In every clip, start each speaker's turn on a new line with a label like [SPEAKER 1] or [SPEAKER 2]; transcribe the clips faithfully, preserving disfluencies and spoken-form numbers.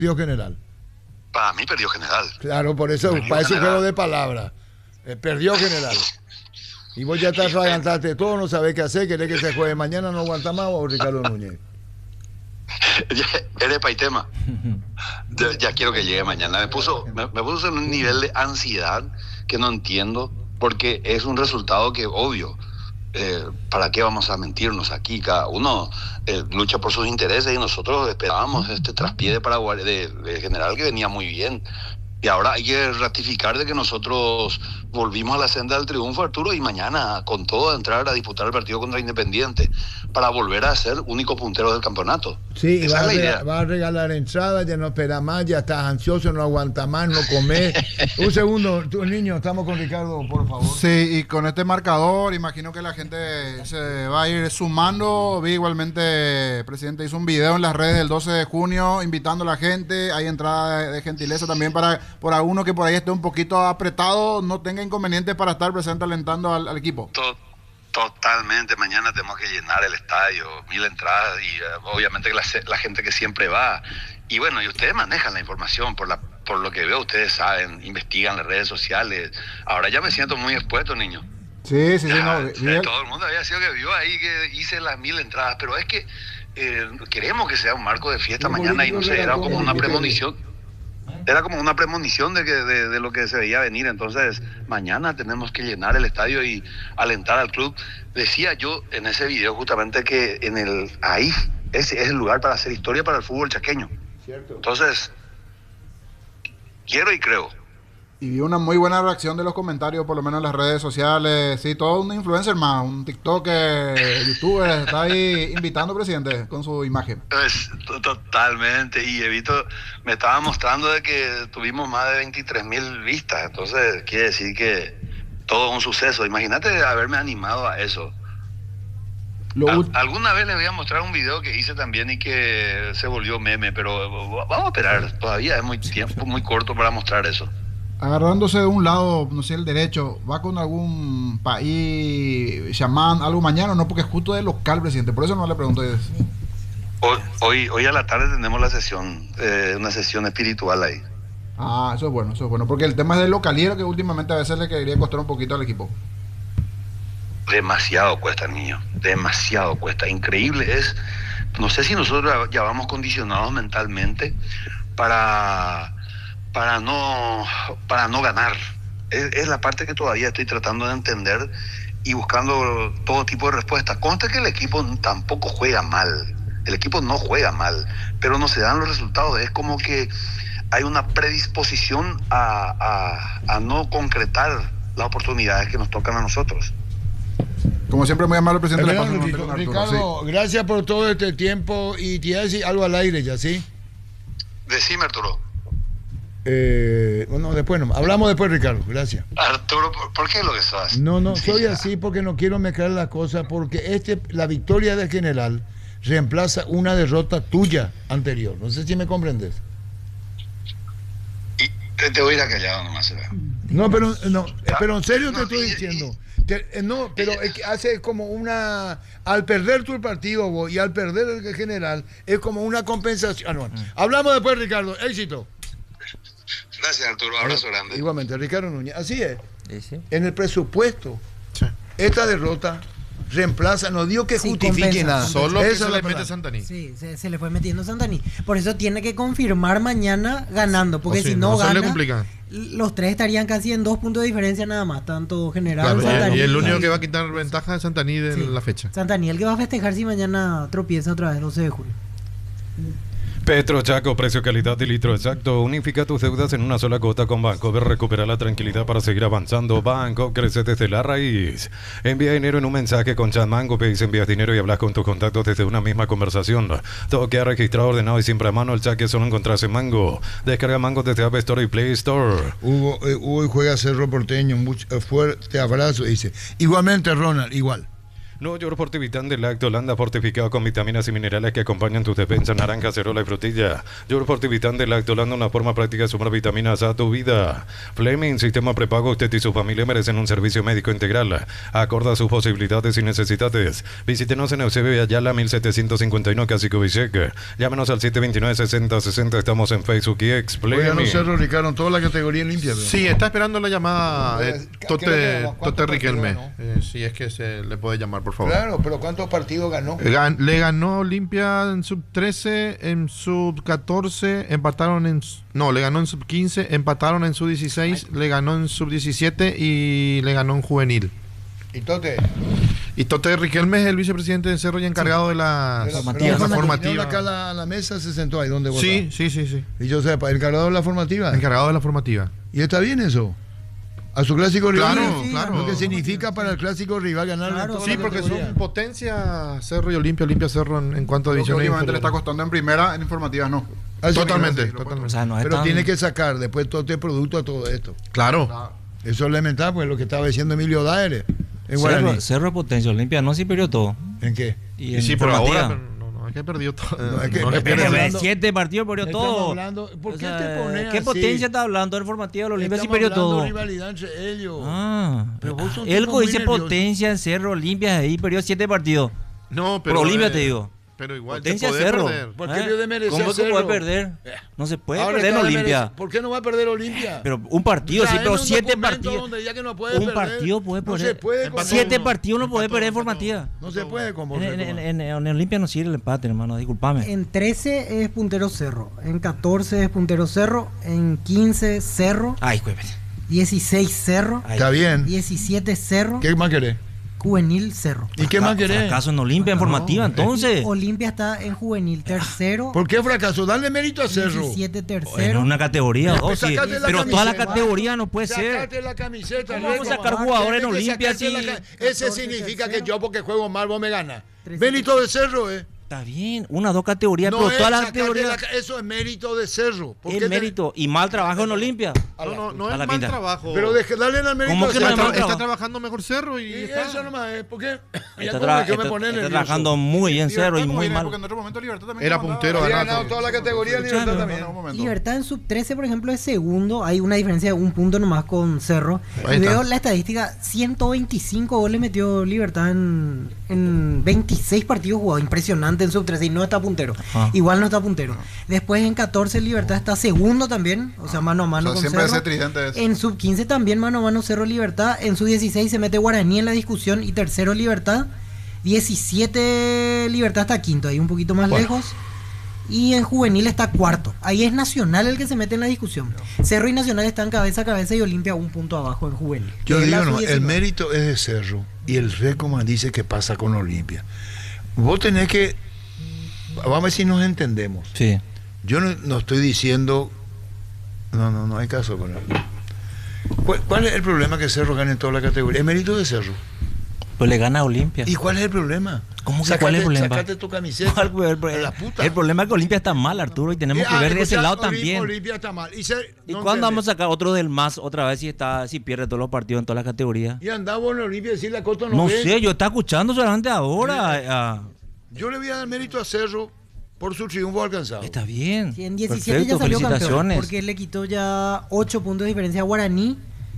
[SPEAKER 1] perdió General.
[SPEAKER 2] Para mí perdió General.
[SPEAKER 1] Claro, por eso,
[SPEAKER 2] Perdió
[SPEAKER 1] para eso
[SPEAKER 2] General.
[SPEAKER 1] juego de palabras. Eh, perdió General. Y vos ya te adelantaste todo, no sabés qué hacer, querés que se juegue mañana, no aguanta más, o Ricardo Núñez.
[SPEAKER 2] Eres paitema. Ya, ya quiero que llegue mañana. Me puso, me, me puso en un nivel de ansiedad que no entiendo, porque es un resultado que obvio. Eh, ¿Para qué vamos a mentirnos aquí? Cada uno eh, lucha por sus intereses y nosotros esperábamos este traspié de Paraguay, de, de General, que venía muy bien. Y ahora hay que ratificar de que nosotros volvimos a la senda del triunfo, Arturo, y mañana con todo entrar a disputar el partido contra Independiente para volver a ser único puntero del campeonato.
[SPEAKER 1] Sí, y
[SPEAKER 2] Esa
[SPEAKER 1] va
[SPEAKER 2] es
[SPEAKER 1] a,
[SPEAKER 2] la idea.
[SPEAKER 1] rega- va a regalar entradas, ya no espera más, ya estás ansioso, no aguanta más, no comes. Un segundo, tú, niño, estamos con Ricardo, por favor.
[SPEAKER 3] Sí, y con este marcador, imagino que la gente se va a ir sumando. Vi igualmente, el presidente hizo un video en las redes del doce de junio invitando a la gente. Hay entrada de, de gentileza también para por alguno que por ahí esté un poquito apretado, no tenga inconvenientes para estar presente alentando al, al equipo.
[SPEAKER 2] To- Totalmente, mañana tenemos que llenar el estadio, mil entradas y eh, obviamente que la, se- la gente que siempre va. Y bueno, y ustedes manejan la información, por la por lo que veo, ustedes saben, investigan las redes sociales. Ahora ya me siento muy expuesto, niño.
[SPEAKER 3] Sí, sí, sí,
[SPEAKER 2] Ya,
[SPEAKER 3] no,
[SPEAKER 2] eh,
[SPEAKER 3] vi el-
[SPEAKER 2] todo el mundo había sido que vio ahí que hice las mil entradas, pero es que eh, queremos que sea un marco de fiesta
[SPEAKER 1] Pero
[SPEAKER 2] mañana y no sé, era como una
[SPEAKER 1] ¿por qué?
[SPEAKER 2] premonición. Era como una premonición de que de, de lo que se veía venir. Entonces mañana tenemos que llenar el estadio y alentar al club. Decía yo en ese video justamente que en el ahí ese es el lugar para hacer historia para el fútbol chaqueño.
[SPEAKER 1] Cierto.
[SPEAKER 2] Entonces quiero y creo.
[SPEAKER 3] y vi una muy buena reacción de los comentarios, por lo menos en las redes sociales. Sí, todo un influencer más, un TikToker, youtuber, está ahí invitando al presidente con su imagen.
[SPEAKER 2] Pues, to- totalmente, y Evito me estaba mostrando de que tuvimos más de veintitrés mil vistas, entonces quiere decir que todo es un suceso. Imagínate haberme animado a eso.
[SPEAKER 3] Lo
[SPEAKER 2] Al-
[SPEAKER 3] ul-
[SPEAKER 2] alguna vez les voy a mostrar un video que hice también y que se volvió meme, pero vamos a esperar, todavía es muy tiempo muy corto para mostrar eso.
[SPEAKER 3] Agarrándose de un lado, no sé, el derecho, ¿va con algún país, chamán, algo mañana o no? Porque es justo de local, presidente, por eso no le pregunto.
[SPEAKER 2] Hoy, hoy, hoy a la tarde tenemos la sesión, eh, una sesión espiritual ahí.
[SPEAKER 3] Ah, eso es bueno, eso es bueno, porque el tema es del localiero que últimamente a veces le quería costar un poquito al equipo.
[SPEAKER 2] Demasiado cuesta, niño, demasiado cuesta. Increíble es, no sé si nosotros ya vamos condicionados mentalmente para, para, no, para no ganar. Es, es la parte que todavía estoy tratando de entender y buscando todo tipo de respuestas. Consta que el equipo tampoco juega mal, el equipo no juega mal, pero no se dan los resultados. Es como que hay una predisposición a, a, a no concretar las oportunidades que nos tocan a nosotros.
[SPEAKER 3] Como siempre, muy amable, presidente. le paso el
[SPEAKER 1] Ricardo,
[SPEAKER 3] nombre con
[SPEAKER 1] Ricardo,
[SPEAKER 3] Arturo, sí.
[SPEAKER 1] gracias por todo este tiempo y te iba a decir algo al aire ya, ¿sí?
[SPEAKER 2] Decime, Arturo.
[SPEAKER 1] Eh, bueno, después no, hablamos después, Ricardo, gracias.
[SPEAKER 2] Arturo, ¿por, por qué lo que sos?
[SPEAKER 1] No, no, soy
[SPEAKER 2] Ya.
[SPEAKER 1] así porque no quiero mezclar las cosas, porque este, la victoria del General reemplaza una derrota tuya anterior. No sé si me comprendes.
[SPEAKER 2] Y te, te voy a ir a callado nomás. ¿Verdad?
[SPEAKER 1] No, pero no, pero en serio te
[SPEAKER 2] No,
[SPEAKER 1] estoy
[SPEAKER 2] y-
[SPEAKER 1] diciendo. Te- eh, no, pero es que hace como una. Al perder tu partido vos y al perder el General, es como una compensación. Ah, no, bueno. Hablamos después, Ricardo. Éxito.
[SPEAKER 2] Gracias, Arturo. Abrazo grande.
[SPEAKER 1] Igualmente, Ricardo Núñez. Así es.
[SPEAKER 4] Sí, sí.
[SPEAKER 1] En el presupuesto, esta derrota reemplaza, no digo que
[SPEAKER 5] Sí,
[SPEAKER 1] justifique
[SPEAKER 5] compensa,
[SPEAKER 1] nada.
[SPEAKER 5] compensa.
[SPEAKER 6] Solo que
[SPEAKER 1] Esa
[SPEAKER 6] se
[SPEAKER 1] es la
[SPEAKER 6] le mete
[SPEAKER 1] verdad.
[SPEAKER 6] Santaní.
[SPEAKER 5] Sí, se, se le fue metiendo Santaní. Por eso tiene que confirmar mañana ganando, porque
[SPEAKER 6] O sí,
[SPEAKER 5] si no,
[SPEAKER 6] no se le
[SPEAKER 5] gana,
[SPEAKER 6] complica.
[SPEAKER 5] los tres estarían casi en dos puntos de diferencia nada más, tanto General
[SPEAKER 6] Claro,
[SPEAKER 5] Santaní.
[SPEAKER 6] y el único que va a quitar ventaja es Santaní de
[SPEAKER 5] Sí.
[SPEAKER 6] la fecha.
[SPEAKER 5] Santaní, el que va a festejar si mañana tropieza otra vez, doce de julio.
[SPEAKER 7] Petro Chaco, precio, calidad y litro exacto. Unifica tus deudas en una sola cuota con Bancover. Recupera la tranquilidad para seguir avanzando. Banco crece desde la raíz. Envía dinero en un mensaje con Chat Mango. Pedís, envías dinero y hablas con tus contactos desde una misma conversación. Todo queda registrado, ordenado y siempre a mano. El chat que solo encontrás en Mango. Descarga Mango desde App Store y Play Store.
[SPEAKER 1] Hugo, eh, Hugo juega Cerro Porteño. Un fuerte abrazo, dice. Igualmente, Ronald, igual.
[SPEAKER 7] No York Fortivitán de Lactolanda, fortificado con vitaminas y minerales que acompañan tus defensas, naranja, cerola y frutilla. York Fortivitán de Lactolanda, una forma práctica de sumar vitaminas a tu vida. Fleming, sistema prepago, usted y su familia merecen un servicio médico integral. Acorda sus posibilidades y necesidades. Visítenos en Eusebio y Ayala, mil setecientos cincuenta y uno, Casi Kubitschek. Llámenos al siete dos nueve, seis cero seis cero, estamos en Facebook y X.
[SPEAKER 1] Oye, no
[SPEAKER 7] Fleming.
[SPEAKER 1] Cerro, Ricardo, toda la categoría limpia. ¿verdad?
[SPEAKER 6] Sí, está esperando la llamada eh,
[SPEAKER 1] ¿Qué
[SPEAKER 6] Tote,
[SPEAKER 1] le ganó? ¿Cuántos
[SPEAKER 6] Tote Riquelme.
[SPEAKER 1] partidos
[SPEAKER 6] Eh, si es que se le puede llamar, por favor.
[SPEAKER 1] Claro, pero ¿cuántos partidos ganó?
[SPEAKER 6] Gan- le ganó Olimpia en sub trece, en sub catorce, empataron en... s- No, le ganó en sub quince, empataron en sub dieciséis, le ganó en sub diecisiete y le ganó en juvenil.
[SPEAKER 1] Y Tote,
[SPEAKER 6] Y Tote Riquelme es el vicepresidente de Cerro y encargado de la,
[SPEAKER 1] de la-
[SPEAKER 6] de
[SPEAKER 1] pero
[SPEAKER 6] la
[SPEAKER 1] vinieron
[SPEAKER 6] formativa.
[SPEAKER 1] acá a la, a la mesa, se sentó ahí donde vos
[SPEAKER 6] Sí,
[SPEAKER 1] estabas.
[SPEAKER 6] sí, sí, sí.
[SPEAKER 1] Y yo sepa, el encargado de la formativa.
[SPEAKER 6] Encargado de la formativa.
[SPEAKER 1] Y está bien eso. A su clásico rival.
[SPEAKER 6] Claro,
[SPEAKER 5] sí,
[SPEAKER 6] claro.
[SPEAKER 1] Lo que significa para el clásico rival ganar.
[SPEAKER 5] Claro,
[SPEAKER 1] toda
[SPEAKER 6] Sí,
[SPEAKER 1] la
[SPEAKER 6] porque
[SPEAKER 1] categoría.
[SPEAKER 6] son potencia Cerro y Olimpia, Olimpia Cerro en, en cuanto a
[SPEAKER 3] Lo que
[SPEAKER 6] divisiones
[SPEAKER 3] últimamente le está
[SPEAKER 6] inferiores.
[SPEAKER 3] costando en primera, en informativas no.
[SPEAKER 1] Así
[SPEAKER 6] Totalmente,
[SPEAKER 1] mismo,
[SPEAKER 6] totalmente.
[SPEAKER 4] O sea, no es
[SPEAKER 1] Pero
[SPEAKER 4] tan-
[SPEAKER 1] tiene que sacar después todo este producto a todo esto.
[SPEAKER 6] Claro.
[SPEAKER 1] Eso es elemental, pues lo que estaba diciendo Emilio Daere en
[SPEAKER 4] Cerro,
[SPEAKER 1] Guaraní.
[SPEAKER 4] Cerro Potencia, Olimpia no se perdió todo.
[SPEAKER 1] ¿En qué?
[SPEAKER 4] Y,
[SPEAKER 6] Y
[SPEAKER 4] en
[SPEAKER 6] sí, pero
[SPEAKER 4] formativa.
[SPEAKER 6] ahora pero no, no, es que perdió todo.
[SPEAKER 1] No, es que-
[SPEAKER 6] No, es que
[SPEAKER 1] es que
[SPEAKER 6] pierde.
[SPEAKER 1] estamos
[SPEAKER 4] Pero
[SPEAKER 1] hablando-
[SPEAKER 4] siete partidos perdió
[SPEAKER 1] Estamos
[SPEAKER 4] todo.
[SPEAKER 1] hablando- ¿por qué
[SPEAKER 4] O sea,
[SPEAKER 1] te pones
[SPEAKER 4] ¿Qué
[SPEAKER 1] así?
[SPEAKER 4] potencia está hablando del formativo de Olimpia si
[SPEAKER 1] Estamos
[SPEAKER 4] perdió
[SPEAKER 1] hablando
[SPEAKER 4] todo?
[SPEAKER 1] de rivalidad entre ellos.
[SPEAKER 4] Ah,
[SPEAKER 1] Pero vos sos un
[SPEAKER 4] él
[SPEAKER 1] tipo muy
[SPEAKER 4] dice
[SPEAKER 1] nervioso.
[SPEAKER 4] potencia en Cerro, Olimpia ahí perdió siete partidos.
[SPEAKER 6] No,
[SPEAKER 4] Por
[SPEAKER 6] pero
[SPEAKER 4] Olimpia
[SPEAKER 6] eh,
[SPEAKER 4] te digo.
[SPEAKER 6] Pero igual
[SPEAKER 4] Potencia
[SPEAKER 6] te podés
[SPEAKER 4] Cerro.
[SPEAKER 6] perder.
[SPEAKER 1] ¿Por qué debe merecer
[SPEAKER 4] ¿Cómo que
[SPEAKER 1] Cerro?
[SPEAKER 4] puede perder? No se puede
[SPEAKER 1] Ahora
[SPEAKER 4] perder en
[SPEAKER 1] está de
[SPEAKER 4] Olimpia.
[SPEAKER 1] merece- ¿Por qué no va a perder Olimpia?
[SPEAKER 4] Pero un partido, sí,
[SPEAKER 1] Traeme
[SPEAKER 4] pero
[SPEAKER 1] un
[SPEAKER 4] siete
[SPEAKER 1] documento
[SPEAKER 4] partidos.
[SPEAKER 1] donde ya que no puede
[SPEAKER 4] Un
[SPEAKER 1] perder.
[SPEAKER 4] partido puede
[SPEAKER 1] No
[SPEAKER 4] perder.
[SPEAKER 1] se puede con
[SPEAKER 6] Empató
[SPEAKER 4] Siete
[SPEAKER 6] uno.
[SPEAKER 4] partidos no puede
[SPEAKER 6] Empató,
[SPEAKER 4] perder en
[SPEAKER 6] empató.
[SPEAKER 4] formativa.
[SPEAKER 1] No se puede con vos,
[SPEAKER 4] En, en,
[SPEAKER 1] Rico,
[SPEAKER 4] en, en- en Olimpia no sirve el empate, hermano, discúlpame.
[SPEAKER 5] En trece es puntero Cerro, en catorce es puntero Cerro, en quince Cerro,
[SPEAKER 4] Ay, cuévete.
[SPEAKER 5] dieciséis Cerro,
[SPEAKER 4] Ay.
[SPEAKER 1] Está bien.
[SPEAKER 5] diecisiete Cerro,
[SPEAKER 1] ¿Qué más querés?
[SPEAKER 5] juvenil Cerro.
[SPEAKER 1] ¿Y qué más querés?
[SPEAKER 4] ¿Acaso en Olimpia en formativa entonces?
[SPEAKER 5] Olimpia está en juvenil tercero,
[SPEAKER 1] ¿Por qué fracaso? Dale mérito a Cerro.
[SPEAKER 5] diecisiete
[SPEAKER 4] En
[SPEAKER 5] tercero.
[SPEAKER 4] una categoría,
[SPEAKER 1] Pues
[SPEAKER 4] oh, sí.
[SPEAKER 1] sacate la
[SPEAKER 4] Pero toda la
[SPEAKER 1] camiseta.
[SPEAKER 4] categoría no puede ser.
[SPEAKER 1] Sacate la camiseta.
[SPEAKER 4] ¿Cómo vamos a
[SPEAKER 1] Rico.
[SPEAKER 4] sacar jugadores en
[SPEAKER 1] Tiene que
[SPEAKER 4] Olimpia
[SPEAKER 1] sacarte
[SPEAKER 4] si-
[SPEAKER 1] la ca- Ese
[SPEAKER 5] catorce
[SPEAKER 1] significa
[SPEAKER 5] tercero.
[SPEAKER 1] que yo porque juego mal vos me ganas.
[SPEAKER 5] trece
[SPEAKER 1] Mérito de Cerro, ¿eh?
[SPEAKER 4] Está bien, una, dos categorías,
[SPEAKER 1] No
[SPEAKER 4] pero
[SPEAKER 1] es
[SPEAKER 4] todas las
[SPEAKER 1] sacarte
[SPEAKER 4] categorías
[SPEAKER 1] la ca- eso es mérito de Cerro. ¿Por qué
[SPEAKER 4] es
[SPEAKER 1] te-
[SPEAKER 4] mérito. Y mal trabajo en Olimpia.
[SPEAKER 6] No, no, no
[SPEAKER 4] A
[SPEAKER 6] es
[SPEAKER 4] la
[SPEAKER 6] mal
[SPEAKER 4] pinta.
[SPEAKER 6] trabajo.
[SPEAKER 1] Pero deje, dale el mérito
[SPEAKER 4] ¿Cómo
[SPEAKER 1] a
[SPEAKER 4] que no
[SPEAKER 6] está,
[SPEAKER 4] es
[SPEAKER 1] Cerro.
[SPEAKER 4] mal
[SPEAKER 6] tra-
[SPEAKER 4] trabajo?
[SPEAKER 6] está trabajando mejor Cerro y,
[SPEAKER 1] Y
[SPEAKER 6] está.
[SPEAKER 1] eso nomás es porque ya
[SPEAKER 4] Está,
[SPEAKER 1] como
[SPEAKER 4] tra-
[SPEAKER 1] que me
[SPEAKER 4] está-
[SPEAKER 1] pone
[SPEAKER 4] está
[SPEAKER 1] nervioso.
[SPEAKER 4] trabajando muy bien Cerro y
[SPEAKER 3] Libertad,
[SPEAKER 4] muy
[SPEAKER 3] como
[SPEAKER 4] mal.
[SPEAKER 3] Porque en otro momento Libertad también
[SPEAKER 6] Era
[SPEAKER 3] comandaba-
[SPEAKER 6] puntero,
[SPEAKER 1] Había
[SPEAKER 6] ganazo.
[SPEAKER 1] ganado toda la categoría,
[SPEAKER 3] Sí,
[SPEAKER 1] Libertad
[SPEAKER 3] sí,
[SPEAKER 1] también.
[SPEAKER 3] en un momento.
[SPEAKER 5] Libertad en sub trece, por ejemplo, es segundo. Hay una diferencia de un punto nomás con Cerro.
[SPEAKER 6] Ahí
[SPEAKER 5] Y
[SPEAKER 6] está.
[SPEAKER 5] veo la estadística: ciento veinticinco goles metió Libertad en, en veintiséis partidos jugados. Impresionante en sub trece y no está puntero.
[SPEAKER 4] Ah.
[SPEAKER 5] Igual no está puntero. Después en catorce Libertad está segundo también, o sea, mano a
[SPEAKER 3] O
[SPEAKER 5] mano
[SPEAKER 3] sea,
[SPEAKER 5] con
[SPEAKER 3] siempre
[SPEAKER 5] Cerro.
[SPEAKER 3] ese tridente es.
[SPEAKER 5] En sub quince también mano a mano Cerro Libertad. En sub dieciséis se mete Guaraní en la discusión y tercero Libertad. diecisiete Libertad está quinto, ahí un poquito más
[SPEAKER 6] Bueno.
[SPEAKER 5] lejos. Y en juvenil está cuarto. Ahí es Nacional el que se mete en la discusión. Cerro y Nacional están cabeza a cabeza y Olimpia un punto abajo en juvenil.
[SPEAKER 1] Yo
[SPEAKER 5] Que es la
[SPEAKER 1] digo, no,
[SPEAKER 5] sub
[SPEAKER 1] el
[SPEAKER 5] diecinueve.
[SPEAKER 1] mérito es de Cerro y el Recoman dice que pasa con Olimpia. Vos tenés que, vamos a ver si nos entendemos.
[SPEAKER 4] Sí.
[SPEAKER 1] Yo no, no estoy diciendo, no, no, no hay caso con él. ¿Cuál, cuál es el problema que Cerro gane en toda la categoría? El mérito de Cerro.
[SPEAKER 4] Pues le gana a Olimpia.
[SPEAKER 1] ¿Y cuál es el problema?
[SPEAKER 4] ¿Cómo que
[SPEAKER 1] Sacate-
[SPEAKER 4] cuál es el problema?
[SPEAKER 1] Sacate tu camiseta.
[SPEAKER 4] ¿Cuál fue el, pro-
[SPEAKER 1] a la puta.
[SPEAKER 4] el problema es que Olimpia está mal, Arturo, y tenemos
[SPEAKER 1] Eh,
[SPEAKER 4] que
[SPEAKER 1] ah,
[SPEAKER 4] ver de
[SPEAKER 1] o
[SPEAKER 4] ese
[SPEAKER 1] sea,
[SPEAKER 4] lado
[SPEAKER 1] Olim-
[SPEAKER 4] también.
[SPEAKER 1] Olimpia está mal. ¿Y, se,
[SPEAKER 4] ¿Y
[SPEAKER 1] no
[SPEAKER 4] cuándo
[SPEAKER 1] entendés?
[SPEAKER 4] vamos a sacar otro del más otra vez si está si pierde todos los partidos en todas las categorías?
[SPEAKER 1] Y andaba en Olimpia y decir la Costa no,
[SPEAKER 4] No
[SPEAKER 1] ve.
[SPEAKER 4] sé, yo estaba escuchando solamente ahora. ah,
[SPEAKER 1] Yo le voy a dar mérito a Cerro por su triunfo alcanzado.
[SPEAKER 4] está bien.
[SPEAKER 5] Sí, en diecisiete
[SPEAKER 4] Perfecto,
[SPEAKER 5] ya salió campeón.
[SPEAKER 4] felicitaciones.
[SPEAKER 5] Porque le quitó ya ocho puntos de diferencia a Guaraní.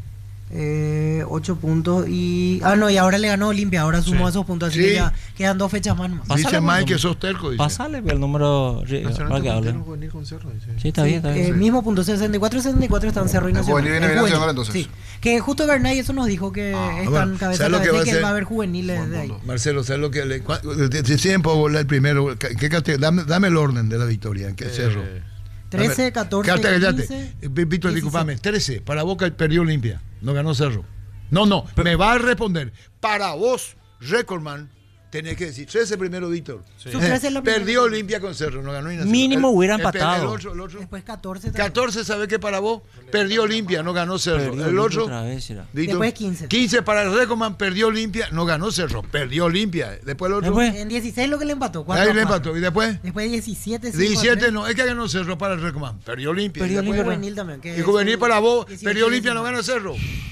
[SPEAKER 5] Eh, ocho puntos y. Ah, no, y ahora le ganó Olimpia. Ahora sumó esos puntos. Así
[SPEAKER 1] Sí.
[SPEAKER 5] que ya quedan dos fechas más. nomás.
[SPEAKER 4] Pásale,
[SPEAKER 1] Dice Mike
[SPEAKER 4] pues,
[SPEAKER 1] que sos terco. Dice.
[SPEAKER 4] Pásale el número ri-
[SPEAKER 6] Nacional
[SPEAKER 4] para que
[SPEAKER 6] está
[SPEAKER 4] hable.
[SPEAKER 6] puntero juvenil con Cerro, dice.
[SPEAKER 4] Sí, está bien, está bien.
[SPEAKER 5] Eh, mismo punto, sesenta y cuatro sesenta y cuatro están Cerro y
[SPEAKER 3] En
[SPEAKER 5] Nacional.
[SPEAKER 3] juvenil viene
[SPEAKER 5] En
[SPEAKER 3] bien
[SPEAKER 5] juvenil,
[SPEAKER 3] Nacional, entonces.
[SPEAKER 5] Sí. Que justo Bernay eso nos dijo que están
[SPEAKER 1] bueno,
[SPEAKER 5] cabeza a
[SPEAKER 1] ¿sabes lo que
[SPEAKER 5] cabeza
[SPEAKER 1] va
[SPEAKER 5] y
[SPEAKER 1] a
[SPEAKER 5] que
[SPEAKER 1] hacer?
[SPEAKER 5] va a haber juveniles de ahí.
[SPEAKER 1] Marcelo, ¿sabes lo que le. cua- De, de tiempo volar el primero. ¿Qué, qué cate- dame, dame el orden de la victoria. ¿En qué Cerro?
[SPEAKER 5] trece, catorce,
[SPEAKER 1] Cállate, cállate.
[SPEAKER 5] quince,
[SPEAKER 1] Eh, Víctor,
[SPEAKER 5] diecisiete.
[SPEAKER 1] disculpame. trece. Para Boca perdió Olimpia. No ganó Cerro. No, no. me va a responder. Para vos, Recordman, tenés que decir. trece primero, Víctor.
[SPEAKER 5] Su trece es la primera.
[SPEAKER 1] Perdió Olimpia con Cerro. No ganó ni Nacional.
[SPEAKER 4] Mínimo
[SPEAKER 1] El-
[SPEAKER 4] hubiera
[SPEAKER 1] el-
[SPEAKER 4] empatado.
[SPEAKER 1] El otro, el otro.
[SPEAKER 5] Después catorce. también.
[SPEAKER 1] catorce, ¿sabe qué para vos? Perdió Olimpia, no ganó Cerro.
[SPEAKER 4] Perdió
[SPEAKER 1] el
[SPEAKER 4] Olimpia
[SPEAKER 1] otro.
[SPEAKER 4] otra vez, era.
[SPEAKER 1] Víctor,
[SPEAKER 5] Después quince.
[SPEAKER 1] quince para el Recoman, perdió Olimpia, no ganó Cerro. Perdió Olimpia. Después el otro.
[SPEAKER 4] Después,
[SPEAKER 5] En dieciséis lo que le empató. cuatro
[SPEAKER 1] Ahí
[SPEAKER 5] a
[SPEAKER 1] le
[SPEAKER 5] cuatro.
[SPEAKER 1] empató. Y después.
[SPEAKER 5] Después diecisiete. cinco a
[SPEAKER 1] diecisiete
[SPEAKER 5] tres.
[SPEAKER 1] no, es que ganó Cerro para el Recoman. Perdió Olimpia.
[SPEAKER 4] Perdió
[SPEAKER 1] Y después-
[SPEAKER 4] Olimpia.
[SPEAKER 5] Juvenil también. que
[SPEAKER 1] Y
[SPEAKER 5] es
[SPEAKER 1] juvenil
[SPEAKER 5] el
[SPEAKER 1] para vos,
[SPEAKER 5] diecisiete,
[SPEAKER 1] perdió Olimpia, no
[SPEAKER 5] diecinueve.
[SPEAKER 1] gana Cerro.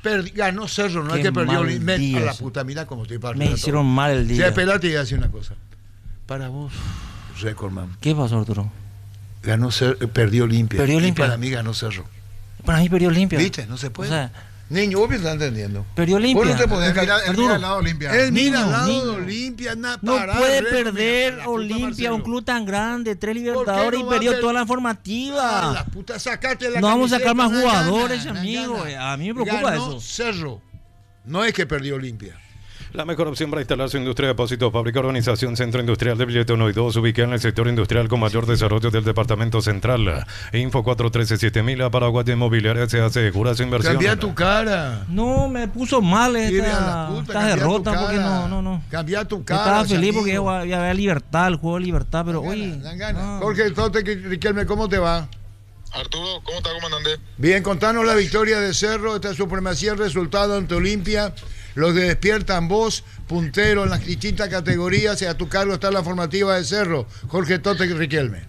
[SPEAKER 1] Perdi- ganó Cerro, no
[SPEAKER 4] Qué
[SPEAKER 1] es que perdió
[SPEAKER 4] mal
[SPEAKER 1] Olimpia.
[SPEAKER 4] día
[SPEAKER 1] A la
[SPEAKER 4] ese.
[SPEAKER 1] puta, mira cómo estoy
[SPEAKER 4] Me
[SPEAKER 1] partiendo.
[SPEAKER 4] hicieron mal el
[SPEAKER 1] Sí,
[SPEAKER 4] día.
[SPEAKER 1] espérate y voy a decir una cosa. Para vos, récord, man.
[SPEAKER 4] ¿Qué pasó, Arturo?
[SPEAKER 1] Ganó Cer- eh, perdió Olimpia.
[SPEAKER 4] Perdió
[SPEAKER 1] Y
[SPEAKER 4] Olimpia.
[SPEAKER 1] para mí ganó Cerro.
[SPEAKER 4] Para mí perdió Olimpia.
[SPEAKER 1] ¿Viste? No se puede.
[SPEAKER 4] O sea,
[SPEAKER 1] Niño, vos me estás entendiendo.
[SPEAKER 4] perdió
[SPEAKER 1] Vos
[SPEAKER 4] Olimpia.
[SPEAKER 1] no te podés
[SPEAKER 3] Él mira,
[SPEAKER 1] callar.
[SPEAKER 3] él mira al lado Olimpia.
[SPEAKER 1] Él mira
[SPEAKER 4] Niño,
[SPEAKER 1] al lado
[SPEAKER 4] niño.
[SPEAKER 1] de Olimpia, na-
[SPEAKER 4] No
[SPEAKER 1] parar,
[SPEAKER 4] puede
[SPEAKER 1] récord,
[SPEAKER 4] perder
[SPEAKER 1] mira, la puta,
[SPEAKER 4] Olimpia,
[SPEAKER 1] Marcelo.
[SPEAKER 4] un club tan grande, tres
[SPEAKER 1] ¿Por qué
[SPEAKER 4] Libertadores
[SPEAKER 1] no
[SPEAKER 4] y
[SPEAKER 1] va a
[SPEAKER 4] perdió
[SPEAKER 1] per-
[SPEAKER 4] toda la
[SPEAKER 1] Ah,
[SPEAKER 4] informativa.
[SPEAKER 1] la puta, sacate la
[SPEAKER 4] No vamos a
[SPEAKER 1] camiseta,
[SPEAKER 4] sacar más
[SPEAKER 1] na,
[SPEAKER 4] jugadores,
[SPEAKER 1] na, na,
[SPEAKER 4] amigo.
[SPEAKER 1] na.
[SPEAKER 4] A mí me preocupa
[SPEAKER 1] Ganó
[SPEAKER 4] eso.
[SPEAKER 1] Cerro. No es que perdió Olimpia.
[SPEAKER 7] La mejor opción para instalar su industria de depósito, fábrica, organización, centro industrial de billete uno y dos, ubicada en el sector industrial con mayor desarrollo del departamento central. Info cuatro uno tres siete mil, Paraguay Inmobiliaria se asegura su inversión.
[SPEAKER 1] Cambia tu cara.
[SPEAKER 4] No, me puso mal
[SPEAKER 1] Mire a
[SPEAKER 4] esta,
[SPEAKER 1] la puta,
[SPEAKER 4] esta
[SPEAKER 1] cambia tu
[SPEAKER 4] derrota porque
[SPEAKER 1] cara.
[SPEAKER 4] no, no, no.
[SPEAKER 1] Cambia tu
[SPEAKER 4] Yo
[SPEAKER 1] cara.
[SPEAKER 4] estaba feliz porque
[SPEAKER 1] amigo.
[SPEAKER 4] iba iba a ver Libertad, el juego de Libertad, pero
[SPEAKER 1] Dan
[SPEAKER 4] oye.
[SPEAKER 1] ganas, dan ganas.
[SPEAKER 4] no.
[SPEAKER 1] Jorge Tote, Riquelme, ¿cómo te va?
[SPEAKER 8] Arturo, ¿cómo está, comandante?
[SPEAKER 1] Bien, contanos la victoria de Cerro, esta supremacía, el resultado ante Olimpia. Los que despiertan vos, puntero en las distintas categorías, y a tu cargo está la formativa de Cerro. Jorge Tote Riquelme.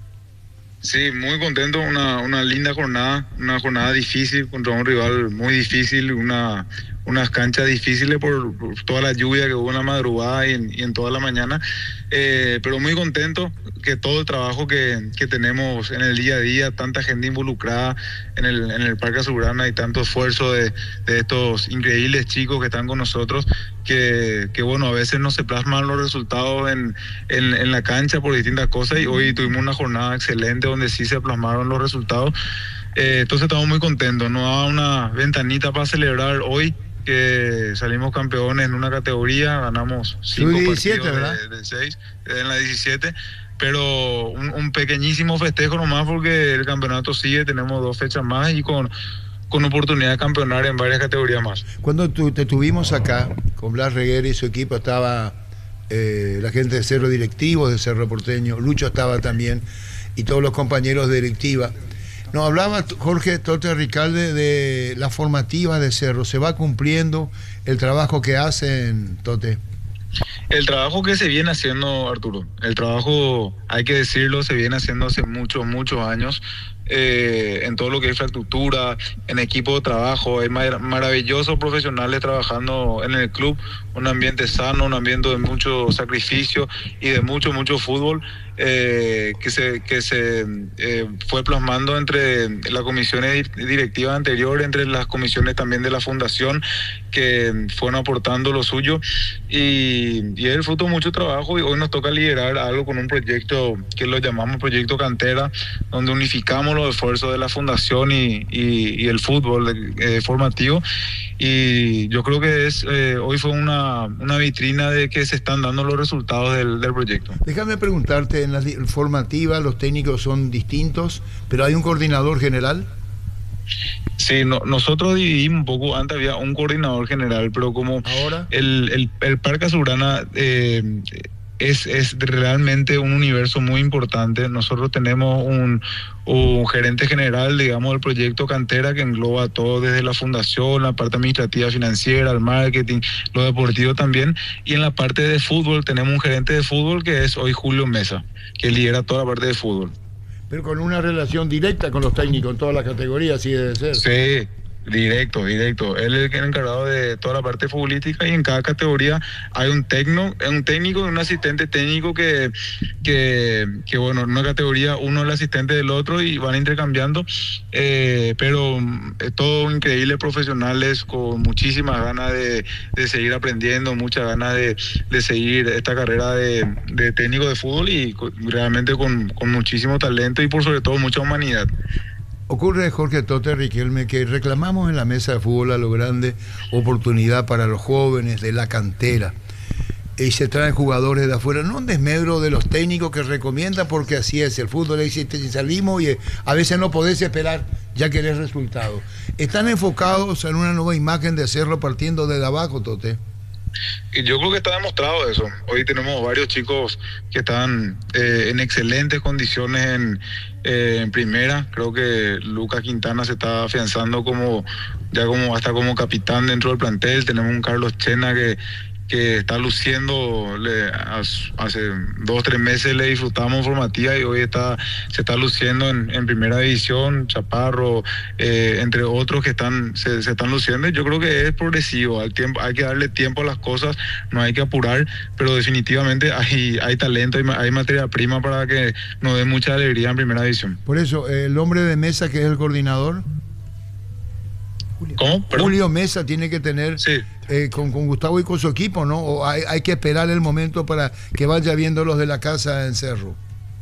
[SPEAKER 8] Sí, muy contento, una, una linda jornada, una jornada difícil contra un rival muy difícil, una, unas canchas difíciles por, por toda la lluvia que hubo en la madrugada y en, y en toda la mañana, eh, pero muy contento que todo el trabajo que, que tenemos en el día a día, tanta gente involucrada en el, en el Parque Azulgrana y tanto esfuerzo de, de estos increíbles chicos que están con nosotros, que, que bueno, a veces no se plasman los resultados en, en, en la cancha por distintas cosas y hoy tuvimos una jornada excelente donde sí se plasmaron los resultados. Eh, entonces estamos muy contentos, nos da una ventanita para celebrar hoy que salimos campeones en una categoría, ganamos cinco
[SPEAKER 1] diecisiete,
[SPEAKER 8] partidos
[SPEAKER 1] ¿verdad?
[SPEAKER 8] de, de seis, en la diecisiete, pero un, un pequeñísimo festejo nomás porque el campeonato sigue, tenemos dos fechas más y con, con oportunidad de campeonar en varias categorías más.
[SPEAKER 1] Cuando tu, te tuvimos acá, con Blas Reguera y su equipo, estaba eh, la gente de Cerro Directivo, de Cerro Porteño, Lucho estaba también, y todos los compañeros de directiva. Nos hablaba Jorge Tote Ricalde de la formativa de Cerro. ¿Se va cumpliendo el trabajo que hacen, Tote?
[SPEAKER 8] El trabajo que se viene haciendo, Arturo, el trabajo, hay que decirlo, se viene haciendo hace muchos, muchos años, eh, en todo lo que es infraestructura, en equipo de trabajo, hay mar- maravillosos profesionales trabajando en el club, un ambiente sano, un ambiente de mucho sacrificio y de mucho, mucho fútbol, eh, que se, que se eh, fue plasmando entre las comisiones directivas anteriores, entre las comisiones también de la fundación, que fueron aportando lo suyo, y, y es el fruto de mucho trabajo, y hoy nos toca liderar algo con un proyecto que lo llamamos Proyecto Cantera, donde unificamos los esfuerzos de la fundación y, y, y el fútbol eh, formativo, y yo creo que es eh, hoy fue una, una vitrina de que se están dando los resultados del, del proyecto.
[SPEAKER 1] Déjame preguntarte, en la di- formativa los técnicos son distintos, pero hay un coordinador general.
[SPEAKER 8] Sí, no, nosotros dividimos un poco, antes había un coordinador general, pero como
[SPEAKER 1] Ahora.
[SPEAKER 8] el, el, el Parque Azulgrana eh, es, es realmente un universo muy importante, nosotros tenemos un, un gerente general, digamos, del proyecto Cantera, que engloba todo desde la fundación, la parte administrativa financiera, el marketing, lo deportivo también, y en la parte de fútbol tenemos un gerente de fútbol que es hoy Julio Mesa, que lidera toda la parte de fútbol.
[SPEAKER 1] Pero con una relación directa con los técnicos en todas las categorías, sí debe ser.
[SPEAKER 8] Sí, directo, directo. Él es el encargado de toda la parte futbolística y en cada categoría hay un tecno, un técnico y un asistente técnico que, que, que bueno, en una categoría uno es el asistente del otro y van intercambiando, eh, pero es todo increíble, profesionales con muchísimas ganas de, de seguir aprendiendo, muchas ganas de, de seguir esta carrera de, de técnico de fútbol y co- realmente con, con muchísimo talento y por sobre todo mucha humanidad.
[SPEAKER 1] Ocurre, Jorge Tote Riquelme, que reclamamos en la mesa de fútbol a lo grande oportunidad para los jóvenes de la cantera. Y se traen jugadores de afuera, no un desmedro de los técnicos que recomiendan, porque así es, el fútbol existe y salimos y a veces no podés esperar, ya querés resultados. Están enfocados en una nueva imagen de hacerlo partiendo desde abajo, Tote.
[SPEAKER 8] Y yo creo que está demostrado eso. Hoy tenemos varios chicos que están eh, en excelentes condiciones en, eh, en primera. Creo que Lucas Quintana se está afianzando como ya como hasta como capitán dentro del plantel. Tenemos un Carlos Chena que, que está luciendo. Le, hace dos, tres meses le disfrutamos formativa y hoy está se está luciendo en, en primera división. Chaparro, eh, entre otros que están se, se están luciendo. Yo creo que es progresivo, al tiempo, hay que darle tiempo a las cosas, no hay que apurar, pero definitivamente hay, hay talento, hay, hay materia prima para que nos dé mucha alegría en primera división.
[SPEAKER 1] Por eso, el hombre de Mesa, que es el coordinador,
[SPEAKER 8] ¿Cómo? Perdón.
[SPEAKER 1] Julio Mesa, tiene que tener
[SPEAKER 8] Sí.
[SPEAKER 1] eh, con, con Gustavo y con su equipo, ¿no? O hay, hay que esperar el momento para que vaya viendo los de la casa en Cerro.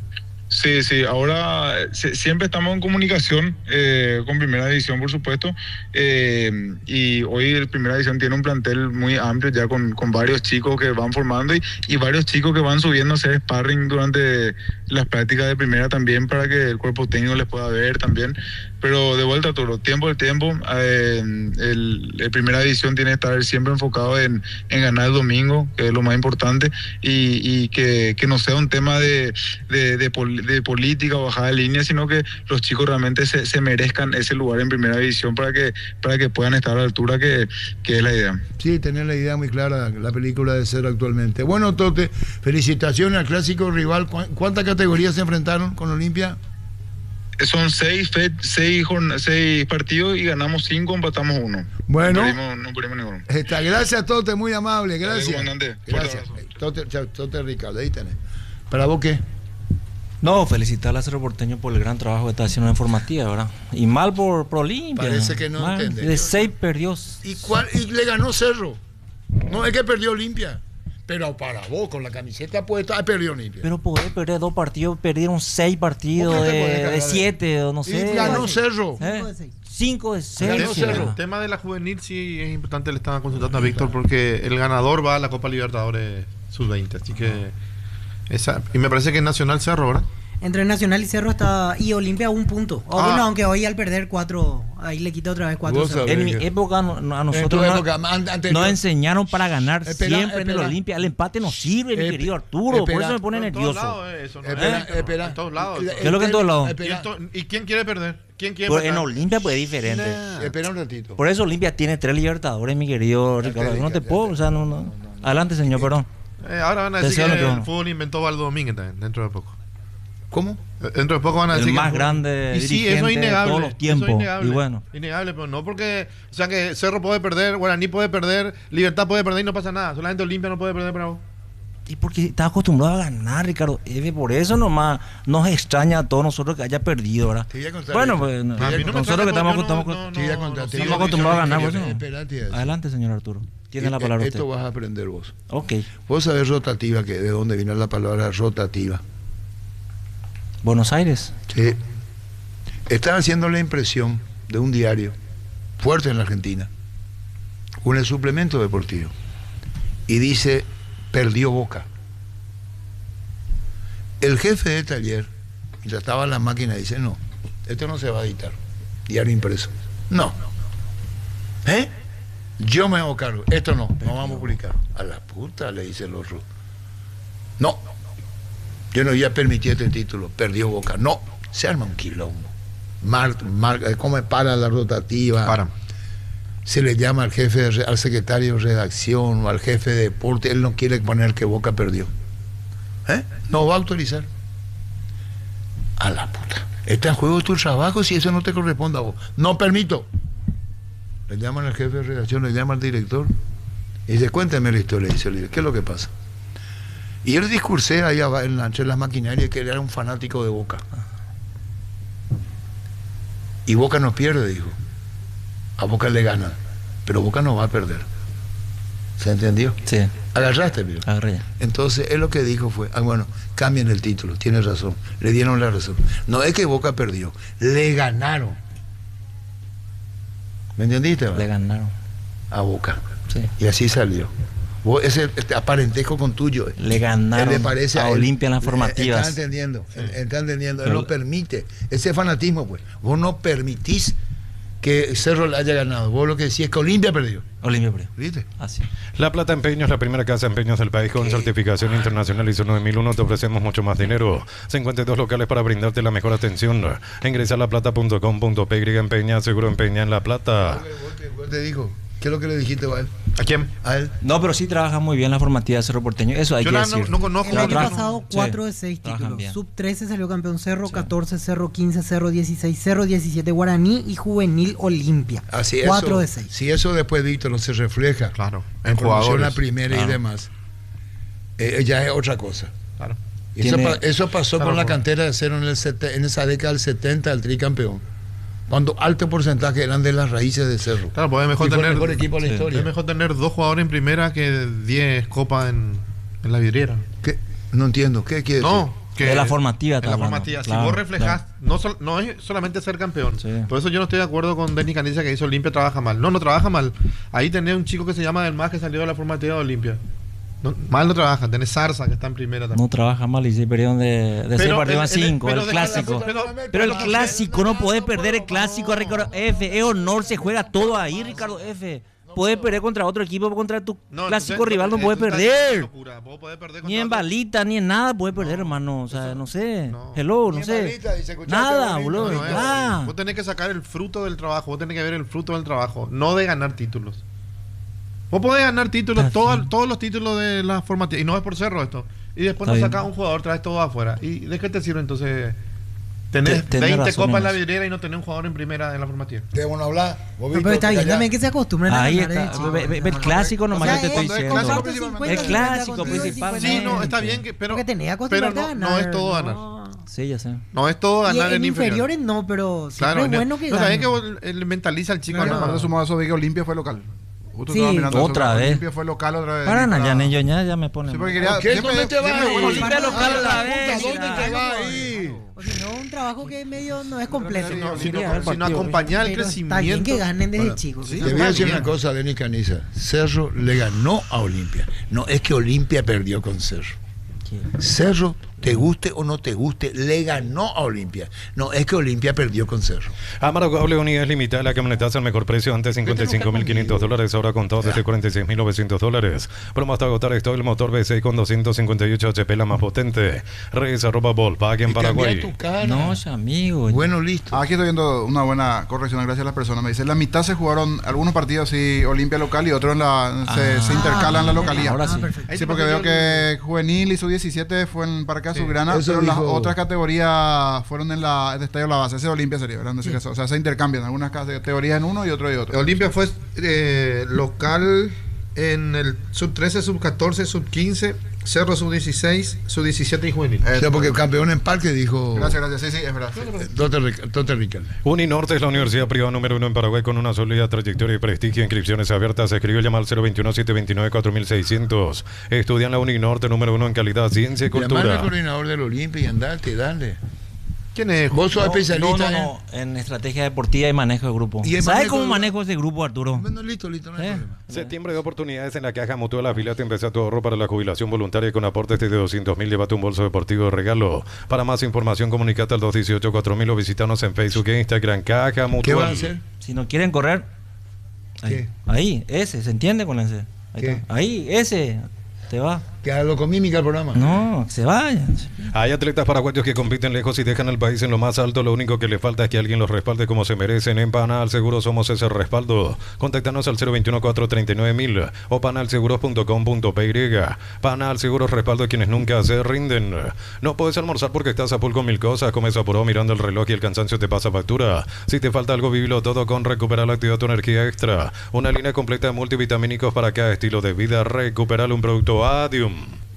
[SPEAKER 8] Sí, sí, ahora eh, se- siempre estamos en comunicación eh, con Primera División, por supuesto, eh, y hoy el Primera División tiene un plantel muy amplio ya con, con varios chicos que van formando y, y varios chicos que van subiendo a hacer sparring durante las prácticas de primera también para que el cuerpo técnico les pueda ver también, pero de vuelta todo, tiempo al tiempo, eh, el, el Primera División tiene que estar siempre enfocado en, en ganar el domingo, que es lo más importante, y, y que, que no sea un tema de, de, de, pol- de política o bajada de línea, sino que los chicos realmente se, se merezcan ese lugar en Primera División para que, para que puedan estar a la altura que, que es la idea.
[SPEAKER 1] Sí, tener la idea muy clara, la película de Cerro actualmente. Bueno, Tote, felicitaciones al clásico rival. ¿Cu- ¿Cuántas categorías se enfrentaron con Olimpia?
[SPEAKER 8] Son seis, fe- seis, jorn- seis partidos y ganamos cinco, empatamos uno.
[SPEAKER 1] Bueno.
[SPEAKER 8] No perdimos, no perdimos ninguno.
[SPEAKER 1] Está, gracias, Tote, muy amable, gracias.
[SPEAKER 8] comandante. Fuerte
[SPEAKER 1] Gracias.
[SPEAKER 8] abrazo.
[SPEAKER 1] Tote, chao, Tote Ricardo, ahí tenés. ¿Para vos qué?
[SPEAKER 4] No, felicitar a Cerro Porteño por el gran trabajo que está haciendo en formativa, ¿verdad? Y mal por, por Olimpia.
[SPEAKER 1] Parece que no
[SPEAKER 4] Mal.
[SPEAKER 1] entiende.
[SPEAKER 4] De seis perdió.
[SPEAKER 1] ¿Y, cuál, y le ganó Cerro. No es que perdió Olimpia. Pero para vos, con la camiseta puesta, ah, perdió Olimpia.
[SPEAKER 4] Pero poder perder dos partidos, perdieron seis partidos
[SPEAKER 1] ¿Por qué te podés
[SPEAKER 4] de,
[SPEAKER 1] cagar
[SPEAKER 4] de
[SPEAKER 1] de-
[SPEAKER 4] siete, o no sé.
[SPEAKER 1] Y ganó Cerro.
[SPEAKER 4] ¿Eh?
[SPEAKER 5] Cinco de seis.
[SPEAKER 4] Cinco de seis.
[SPEAKER 1] Ganó
[SPEAKER 6] El,
[SPEAKER 1] Cerro.
[SPEAKER 6] el tema de la juvenil sí es importante, le estaba consultando a Víctor porque el ganador va a la Copa Libertadores sub veinte, así que esa, y me parece que es Nacional Cerro, ¿verdad?
[SPEAKER 5] Entre Nacional y Cerro está y Olimpia a un punto. O
[SPEAKER 6] Ah.
[SPEAKER 5] bueno, aunque hoy al perder cuatro, ahí le quita otra vez cuatro.
[SPEAKER 1] Vos sabés.
[SPEAKER 4] En mi
[SPEAKER 1] que-
[SPEAKER 4] época no- no- a
[SPEAKER 1] En tu
[SPEAKER 4] nosotros no-
[SPEAKER 1] época, an- anterior.
[SPEAKER 4] nos enseñaron para ganar
[SPEAKER 1] Espera,
[SPEAKER 4] siempre en
[SPEAKER 1] espera.
[SPEAKER 4] el Olimpia. El empate no sirve, mi
[SPEAKER 1] Espe-
[SPEAKER 4] querido Arturo. Por
[SPEAKER 1] espera.
[SPEAKER 4] eso me pone
[SPEAKER 6] En todos
[SPEAKER 4] nervioso.
[SPEAKER 6] lados, eh, eso no
[SPEAKER 1] Espera,
[SPEAKER 6] es,
[SPEAKER 1] espera.
[SPEAKER 6] en todos lados.
[SPEAKER 1] El-
[SPEAKER 6] eso.
[SPEAKER 4] ¿Qué es lo que en todos lados?
[SPEAKER 6] ¿Y,
[SPEAKER 1] Espera,
[SPEAKER 6] ento- ¿Y quién quiere perder? ¿Quién quiere
[SPEAKER 4] Pues en
[SPEAKER 6] perder?
[SPEAKER 4] Olimpia pues es diferente.
[SPEAKER 6] Nah.
[SPEAKER 1] espera un ratito.
[SPEAKER 4] Por eso Olimpia tiene tres libertadores, mi querido
[SPEAKER 1] Ya te
[SPEAKER 4] Ricardo.
[SPEAKER 1] dije,
[SPEAKER 4] No te
[SPEAKER 1] ya
[SPEAKER 4] puedo,
[SPEAKER 1] te-
[SPEAKER 4] o sea, no, no. Adelante, señor, perdón.
[SPEAKER 6] Eh, ahora van a decir
[SPEAKER 4] Deseo
[SPEAKER 6] que
[SPEAKER 4] lo que
[SPEAKER 6] el
[SPEAKER 4] uno.
[SPEAKER 6] fútbol inventó Valdo Domínguez también, dentro de poco.
[SPEAKER 1] ¿Cómo?
[SPEAKER 6] Eh, Dentro de poco van a
[SPEAKER 4] El
[SPEAKER 6] decir que
[SPEAKER 4] más
[SPEAKER 6] fútbol-
[SPEAKER 4] grande
[SPEAKER 6] Y sí,
[SPEAKER 4] dirigente
[SPEAKER 6] eso es
[SPEAKER 4] de
[SPEAKER 6] innegable.
[SPEAKER 4] todos los
[SPEAKER 6] eso es
[SPEAKER 4] tiempos.
[SPEAKER 6] innegable,
[SPEAKER 4] Y bueno.
[SPEAKER 6] Innegable, pero no porque. O sea, que Cerro puede perder, Guaraní puede perder, Libertad puede perder y no pasa nada. Solamente Olimpia no puede perder para vos.
[SPEAKER 4] Y porque está acostumbrado a ganar, Ricardo. Eve, por eso nomás nos extraña a todos nosotros que haya perdido, ¿verdad?
[SPEAKER 1] Te voy a contar
[SPEAKER 4] Bueno,
[SPEAKER 1] esto.
[SPEAKER 4] pues no-
[SPEAKER 1] Te voy a
[SPEAKER 6] A mí no me
[SPEAKER 4] nosotros que
[SPEAKER 6] extraña
[SPEAKER 4] estamos,
[SPEAKER 6] porque yo
[SPEAKER 4] estamos,
[SPEAKER 6] no- no-
[SPEAKER 1] Te voy a
[SPEAKER 6] no-
[SPEAKER 1] contar,
[SPEAKER 6] no
[SPEAKER 1] te
[SPEAKER 6] sigo
[SPEAKER 1] voy a
[SPEAKER 4] estamos acostumbrados a ganar,
[SPEAKER 6] diciendo
[SPEAKER 4] por eso.
[SPEAKER 6] que-
[SPEAKER 1] Espérate, eso.
[SPEAKER 4] Adelante, señor Arturo. Tiene la
[SPEAKER 1] Eh,
[SPEAKER 4] palabra
[SPEAKER 1] Esto
[SPEAKER 4] usted.
[SPEAKER 1] vas a aprender vos.
[SPEAKER 4] Ok.
[SPEAKER 1] Vos sabés rotativa, que de dónde viene la palabra rotativa.
[SPEAKER 4] Buenos Aires.
[SPEAKER 1] Sí. Están haciendo la impresión de un diario fuerte en la Argentina, con el suplemento deportivo, y dice, perdió Boca. El jefe de taller, mientras estaba en la máquina, dice, no, esto no se va a editar, diario impreso. No. ¿Eh? Yo me hago cargo, esto no, no vamos a publicar. A la puta, le dice el otro. No, yo no voy a permitir este título, perdió Boca. No, se arma un quilombo. Mar, mar, ¿Cómo para la rotativa?
[SPEAKER 6] Para.
[SPEAKER 1] Se le llama al jefe, de re- al secretario de redacción o al jefe de deporte, él no quiere poner que Boca perdió. ¿Eh? No va a autorizar. A la puta. Está en juego tu trabajo si eso no te corresponde a vos. No permito. Le llaman al jefe de redacción, le llama al director y dice, cuéntame la historia. Dice, ¿qué es lo que pasa? Y él discursé ahí aba- en la- entre las maquinarias que él era un fanático de Boca. Y Boca no pierde, dijo. A Boca le gana, pero Boca no va a perder. ¿Se entendió?
[SPEAKER 4] Sí,
[SPEAKER 1] Agarraste, pero.
[SPEAKER 4] agarré ya.
[SPEAKER 1] Entonces él lo que dijo fue, ah, bueno, cambien el título, tiene razón, le dieron la razón. No es que Boca perdió, le ganaron. ¿Me entendiste? va?
[SPEAKER 4] Le ganaron.
[SPEAKER 1] A Boca.
[SPEAKER 4] Sí.
[SPEAKER 1] Y así salió. Vos, ese este aparentesco con tuyo. eh.
[SPEAKER 4] Le ganaron
[SPEAKER 1] Él le parece
[SPEAKER 4] a
[SPEAKER 1] él.
[SPEAKER 4] Olimpia en las
[SPEAKER 1] Eh,
[SPEAKER 4] formativas.
[SPEAKER 1] Está entendiendo, él- él está entendiendo, él
[SPEAKER 4] Pero-
[SPEAKER 1] no permite. Ese fanatismo, pues. Vos no permitís que Cerro le haya ganado. Vos lo que decís es que Olimpia perdió.
[SPEAKER 4] Olimpia perdió.
[SPEAKER 1] ¿Viste?
[SPEAKER 4] Así.
[SPEAKER 7] La Plata Empeños, la primera casa de empeños del país con certificación internacional I S O nueve mil uno. Te ofrecemos mucho más dinero. cincuenta y dos locales para brindarte la mejor atención. Ingresa a laplata punto com punto pe. Empeña, seguro empeña en La Plata.
[SPEAKER 1] ¿Vos te dijo? ¿Qué es lo que le dijiste a él?
[SPEAKER 6] ¿A quién?
[SPEAKER 1] A él.
[SPEAKER 4] No, pero sí trabaja muy bien la formativa de Cerro Porteño. Eso hay
[SPEAKER 6] Yo
[SPEAKER 4] que
[SPEAKER 6] la
[SPEAKER 4] decir.
[SPEAKER 6] no, no conozco.
[SPEAKER 5] El año
[SPEAKER 4] Trabaja-
[SPEAKER 5] pasado cuatro
[SPEAKER 4] sí,
[SPEAKER 5] de seis
[SPEAKER 4] trabajan
[SPEAKER 5] títulos.
[SPEAKER 4] bien.
[SPEAKER 5] Sub trece salió campeón Cerro,
[SPEAKER 4] Sí.
[SPEAKER 5] catorce Cerro, quince Cerro, dieciséis Cerro, diecisiete Guaraní y Juvenil Olimpia.
[SPEAKER 1] Así
[SPEAKER 5] cuatro
[SPEAKER 1] eso,
[SPEAKER 5] de seis.
[SPEAKER 1] Si eso después, Víctor, no se refleja
[SPEAKER 6] Claro,
[SPEAKER 1] en
[SPEAKER 6] en
[SPEAKER 1] promoción a
[SPEAKER 6] jugadores.
[SPEAKER 1] primera y
[SPEAKER 4] Claro.
[SPEAKER 1] demás, eh, ya es otra cosa.
[SPEAKER 6] Claro.
[SPEAKER 1] Y eso,
[SPEAKER 4] Tiene-
[SPEAKER 1] pa- eso pasó
[SPEAKER 6] Claro,
[SPEAKER 1] con la
[SPEAKER 6] por-
[SPEAKER 1] cantera de cero en, el sete- en esa década del setenta, el tricampeón. Cuando alto porcentaje eran de las raíces de Cerro.
[SPEAKER 6] Claro, pues es mejor
[SPEAKER 1] Y fue el
[SPEAKER 6] tener.
[SPEAKER 1] mejor equipo de la
[SPEAKER 4] sí,
[SPEAKER 1] historia.
[SPEAKER 6] Es mejor tener dos jugadores en primera que diez copas en, en la vidriera.
[SPEAKER 1] ¿Qué? No entiendo, ¿qué quiere
[SPEAKER 6] No,
[SPEAKER 1] decir?
[SPEAKER 6] que
[SPEAKER 4] De la formativa,
[SPEAKER 6] En
[SPEAKER 4] está
[SPEAKER 6] la
[SPEAKER 4] hablando.
[SPEAKER 6] formativa.
[SPEAKER 4] Claro,
[SPEAKER 6] si vos reflejás,
[SPEAKER 4] claro.
[SPEAKER 6] no, sol- no es solamente ser campeón.
[SPEAKER 4] Sí.
[SPEAKER 6] Por eso yo no estoy de acuerdo con Denis Candiza que dice Olimpia trabaja mal. No, no trabaja mal. Ahí tenés un chico que se llama Del Más que salió de la formativa de Olimpia. No, mal no trabaja. Tenés Zarza que está en primera también.
[SPEAKER 4] No trabaja mal y se perdieron de, de seis
[SPEAKER 6] Pero
[SPEAKER 4] partidos a
[SPEAKER 6] el- el-
[SPEAKER 4] cinco,
[SPEAKER 6] pero
[SPEAKER 4] el
[SPEAKER 6] de-
[SPEAKER 4] clásico.
[SPEAKER 6] pero-
[SPEAKER 4] Pero el
[SPEAKER 6] pero-
[SPEAKER 4] clásico, no podés perder el clásico, Ricardo F. Es honor, se juega todo ahí, Ricardo F. Podés perder contra otro equipo, contra tu
[SPEAKER 6] No,
[SPEAKER 4] clásico
[SPEAKER 6] entonces,
[SPEAKER 4] rival no
[SPEAKER 6] eh,
[SPEAKER 4] podés
[SPEAKER 6] tú estás diciendo
[SPEAKER 4] perder.
[SPEAKER 6] locura. Vos podés perder
[SPEAKER 4] Ni
[SPEAKER 6] contra
[SPEAKER 4] en
[SPEAKER 6] otro-
[SPEAKER 4] balita, ni en nada podés perder, hermano. O sea, no sé.
[SPEAKER 6] No.
[SPEAKER 4] Hello,
[SPEAKER 1] Ni
[SPEAKER 4] no
[SPEAKER 1] en
[SPEAKER 4] sé.
[SPEAKER 1] balita, dice, escuchaste,
[SPEAKER 4] Nada,
[SPEAKER 1] bonito,
[SPEAKER 4] boludo.
[SPEAKER 6] No, no es
[SPEAKER 4] Ah.
[SPEAKER 6] así. Vos tenés que sacar el fruto del trabajo. Vos tenés que ver el fruto del trabajo. No de ganar títulos. Vos podés ganar títulos,
[SPEAKER 4] Está
[SPEAKER 6] todo-
[SPEAKER 4] bien.
[SPEAKER 6] todos los títulos de la formativa. Y no es por Cerro esto. Y después
[SPEAKER 4] Está
[SPEAKER 6] no
[SPEAKER 4] bien.
[SPEAKER 6] sacás un jugador, traes todo afuera. ¿Y de qué te sirve entonces? Tenés
[SPEAKER 4] Te- tenés
[SPEAKER 6] veinte
[SPEAKER 4] razón
[SPEAKER 6] copas en
[SPEAKER 4] en
[SPEAKER 6] la
[SPEAKER 4] eso.
[SPEAKER 6] vidriera y no tenés un jugador en primera en la formativa.
[SPEAKER 1] ¿Qué bueno hablar? ¿Vos,
[SPEAKER 5] No,
[SPEAKER 1] Víctor,
[SPEAKER 5] pero está
[SPEAKER 1] te
[SPEAKER 5] bien
[SPEAKER 1] callás?
[SPEAKER 5] también que se acostumbren a
[SPEAKER 4] Ahí
[SPEAKER 5] ganar.
[SPEAKER 4] está.
[SPEAKER 5] eh, chicos.
[SPEAKER 4] Ve- ve- ve el clásico nomás
[SPEAKER 5] O sea,
[SPEAKER 4] yo te estoy
[SPEAKER 5] es-
[SPEAKER 4] diciendo.
[SPEAKER 5] ¿cuánto
[SPEAKER 3] El
[SPEAKER 5] cincuenta,
[SPEAKER 4] El clásico
[SPEAKER 5] contigo,
[SPEAKER 4] principalmente.
[SPEAKER 6] Sí, no, está bien, que, pero,
[SPEAKER 5] Porque tenés que
[SPEAKER 6] pero
[SPEAKER 5] acostumbrarte
[SPEAKER 6] no,
[SPEAKER 5] a
[SPEAKER 6] no
[SPEAKER 5] ganar.
[SPEAKER 6] es todo ganar.
[SPEAKER 5] no.
[SPEAKER 4] Sí, ya sé.
[SPEAKER 6] No es todo
[SPEAKER 5] Y
[SPEAKER 6] ganar
[SPEAKER 5] en
[SPEAKER 6] en
[SPEAKER 5] inferiores no, pero siempre
[SPEAKER 6] Claro,
[SPEAKER 5] es
[SPEAKER 6] no,
[SPEAKER 5] bueno que
[SPEAKER 6] no, está bien
[SPEAKER 5] ganen.
[SPEAKER 6] que vos le mentaliza al chico.
[SPEAKER 3] Claro,
[SPEAKER 6] no,
[SPEAKER 3] aparte
[SPEAKER 6] no.
[SPEAKER 3] sumado a eso, vi que Olimpia fue local. Justo
[SPEAKER 5] Sí,
[SPEAKER 3] estaba mirando
[SPEAKER 4] otra
[SPEAKER 3] eso,
[SPEAKER 4] vez.
[SPEAKER 3] Olimpia fue local otra vez.
[SPEAKER 4] Para
[SPEAKER 3] Para-
[SPEAKER 4] Nayane, yo ya, ya me pone.
[SPEAKER 3] Sí,
[SPEAKER 4] mal.
[SPEAKER 3] porque quería.
[SPEAKER 1] ¿Qué?
[SPEAKER 3] siempre-
[SPEAKER 1] ¿Dónde te vas
[SPEAKER 3] siempre
[SPEAKER 1] ahí?
[SPEAKER 3] bueno,
[SPEAKER 4] Olimpia
[SPEAKER 3] Olimpia
[SPEAKER 4] local otra
[SPEAKER 1] puta,
[SPEAKER 4] vez,
[SPEAKER 1] ¿dónde
[SPEAKER 4] mira.
[SPEAKER 1] te vas ahí?
[SPEAKER 5] O si no, un trabajo que medio no es completo.
[SPEAKER 6] Si no, si
[SPEAKER 4] Quería
[SPEAKER 6] no,
[SPEAKER 4] ver
[SPEAKER 6] si no
[SPEAKER 4] partido.
[SPEAKER 6] acompañar el
[SPEAKER 5] Pero
[SPEAKER 6] crecimiento.
[SPEAKER 5] está bien que ganen desde
[SPEAKER 1] Bueno,
[SPEAKER 5] chicos.
[SPEAKER 6] sí.
[SPEAKER 1] Te voy a
[SPEAKER 6] Está
[SPEAKER 1] decir
[SPEAKER 6] bien.
[SPEAKER 1] una cosa, Denis Caniza. Cerro le ganó a Olimpia. No es que Olimpia perdió con Cerro. Cerro, te guste o no te guste, le ganó a Olimpia. No es que Olimpia perdió con Cerro.
[SPEAKER 7] Amaro Cable, unidades limitadas, la camionetaza al mejor precio, antes cincuenta y cinco mil quinientos dólares, ahora contado desde cuarenta y seis mil novecientos dólares. Promo hasta agotar esto, el motor V seis con doscientos cincuenta y ocho H P, la más potente. Reyes arroba Volkswagen
[SPEAKER 1] Y cambia
[SPEAKER 7] Paraguay.
[SPEAKER 1] tu cara.
[SPEAKER 4] No, ya, amigo.
[SPEAKER 1] Bueno, listo.
[SPEAKER 3] Aquí estoy viendo una buena corrección, gracias a las personas. Me dice, la mitad se jugaron algunos partidos sí, Olimpia local y otros en la, se,
[SPEAKER 4] Ah,
[SPEAKER 3] se intercalan la localidad.
[SPEAKER 4] ahora sí.
[SPEAKER 5] perfecto.
[SPEAKER 3] Sí, porque veo que juvenil y sub diecisiete fue en Parque Azulgrana,
[SPEAKER 1] eso
[SPEAKER 3] pero las
[SPEAKER 1] dijo-
[SPEAKER 3] otras categorías fueron en la el Estadio La Base. Ese Olimpia sería, ¿verdad? En ese caso. O sea, se intercambian algunas categorías en uno y otro y otro.
[SPEAKER 6] Olimpia fue eh, local en el sub trece, sub catorce, sub quince, Cerro sub dieciséis, sub diecisiete y juvenil.
[SPEAKER 3] Eh,
[SPEAKER 1] O sea, porque campeón en parque dijo
[SPEAKER 3] Gracias, gracias. Sí, sí, es verdad. sí.
[SPEAKER 1] Doctor Ric- Doctor Riquelme.
[SPEAKER 7] Uninorte es la universidad privada número uno en Paraguay con una sólida trayectoria y prestigio. Inscripciones abiertas. Escribe llama al cero veintiuno, siete veintinueve, cuatro mil seiscientos. Estudia en la Uninorte número uno en calidad, ciencia y
[SPEAKER 1] Llamar al
[SPEAKER 7] cultura.
[SPEAKER 1] coordinador del Olimpia y andarte, dale.
[SPEAKER 6] ¿Quién es?
[SPEAKER 1] Vos sos
[SPEAKER 4] No,
[SPEAKER 1] especialista
[SPEAKER 4] no, no, no, en estrategia deportiva y manejo de grupo.
[SPEAKER 1] ¿Y el
[SPEAKER 4] ¿Sabes
[SPEAKER 1] manejo
[SPEAKER 4] cómo
[SPEAKER 1] de-
[SPEAKER 4] manejo ese grupo, Arturo?
[SPEAKER 1] en... Bueno, listo, listo, no hay
[SPEAKER 4] ¿Eh?
[SPEAKER 1] problema.
[SPEAKER 7] Septiembre de oportunidades en la Caja Mutual. Afíliate, empieza tu ahorro para la jubilación voluntaria con aportes de doscientos mil. Llévate un bolso deportivo de regalo. Para más información, comunicate al dos dieciocho cuatro mil o visitanos en Facebook e Instagram. Caja Mutual.
[SPEAKER 1] ¿Qué van a hacer?
[SPEAKER 4] Si no quieren correr, ahí,
[SPEAKER 1] ¿Qué?
[SPEAKER 4] ahí, ese, ¿se entiende con ese? Ahí,
[SPEAKER 1] ¿Qué?
[SPEAKER 4] está. Ahí, ese, te va.
[SPEAKER 1] Que haga con mímica el programa.
[SPEAKER 4] No, que se vaya.
[SPEAKER 7] Hay atletas paraguayos que compiten lejos y dejan al país en lo más alto. Lo único que le falta es que alguien los respalde como se merecen. En Panal Seguros somos ese respaldo. Contáctanos al cero veintiuno, cuatro treinta y nueve mil o panalseguros punto com punto p y. Panal Seguros, respaldo a quienes nunca se rinden. No puedes almorzar porque estás a full con mil cosas. Comes apurado mirando el reloj y el cansancio te pasa factura. Si te falta algo, vívelo todo con Recuperar la Actividad Tu Energía Extra. Una línea completa de multivitamínicos para cada estilo de vida. Recuperar un producto Adium.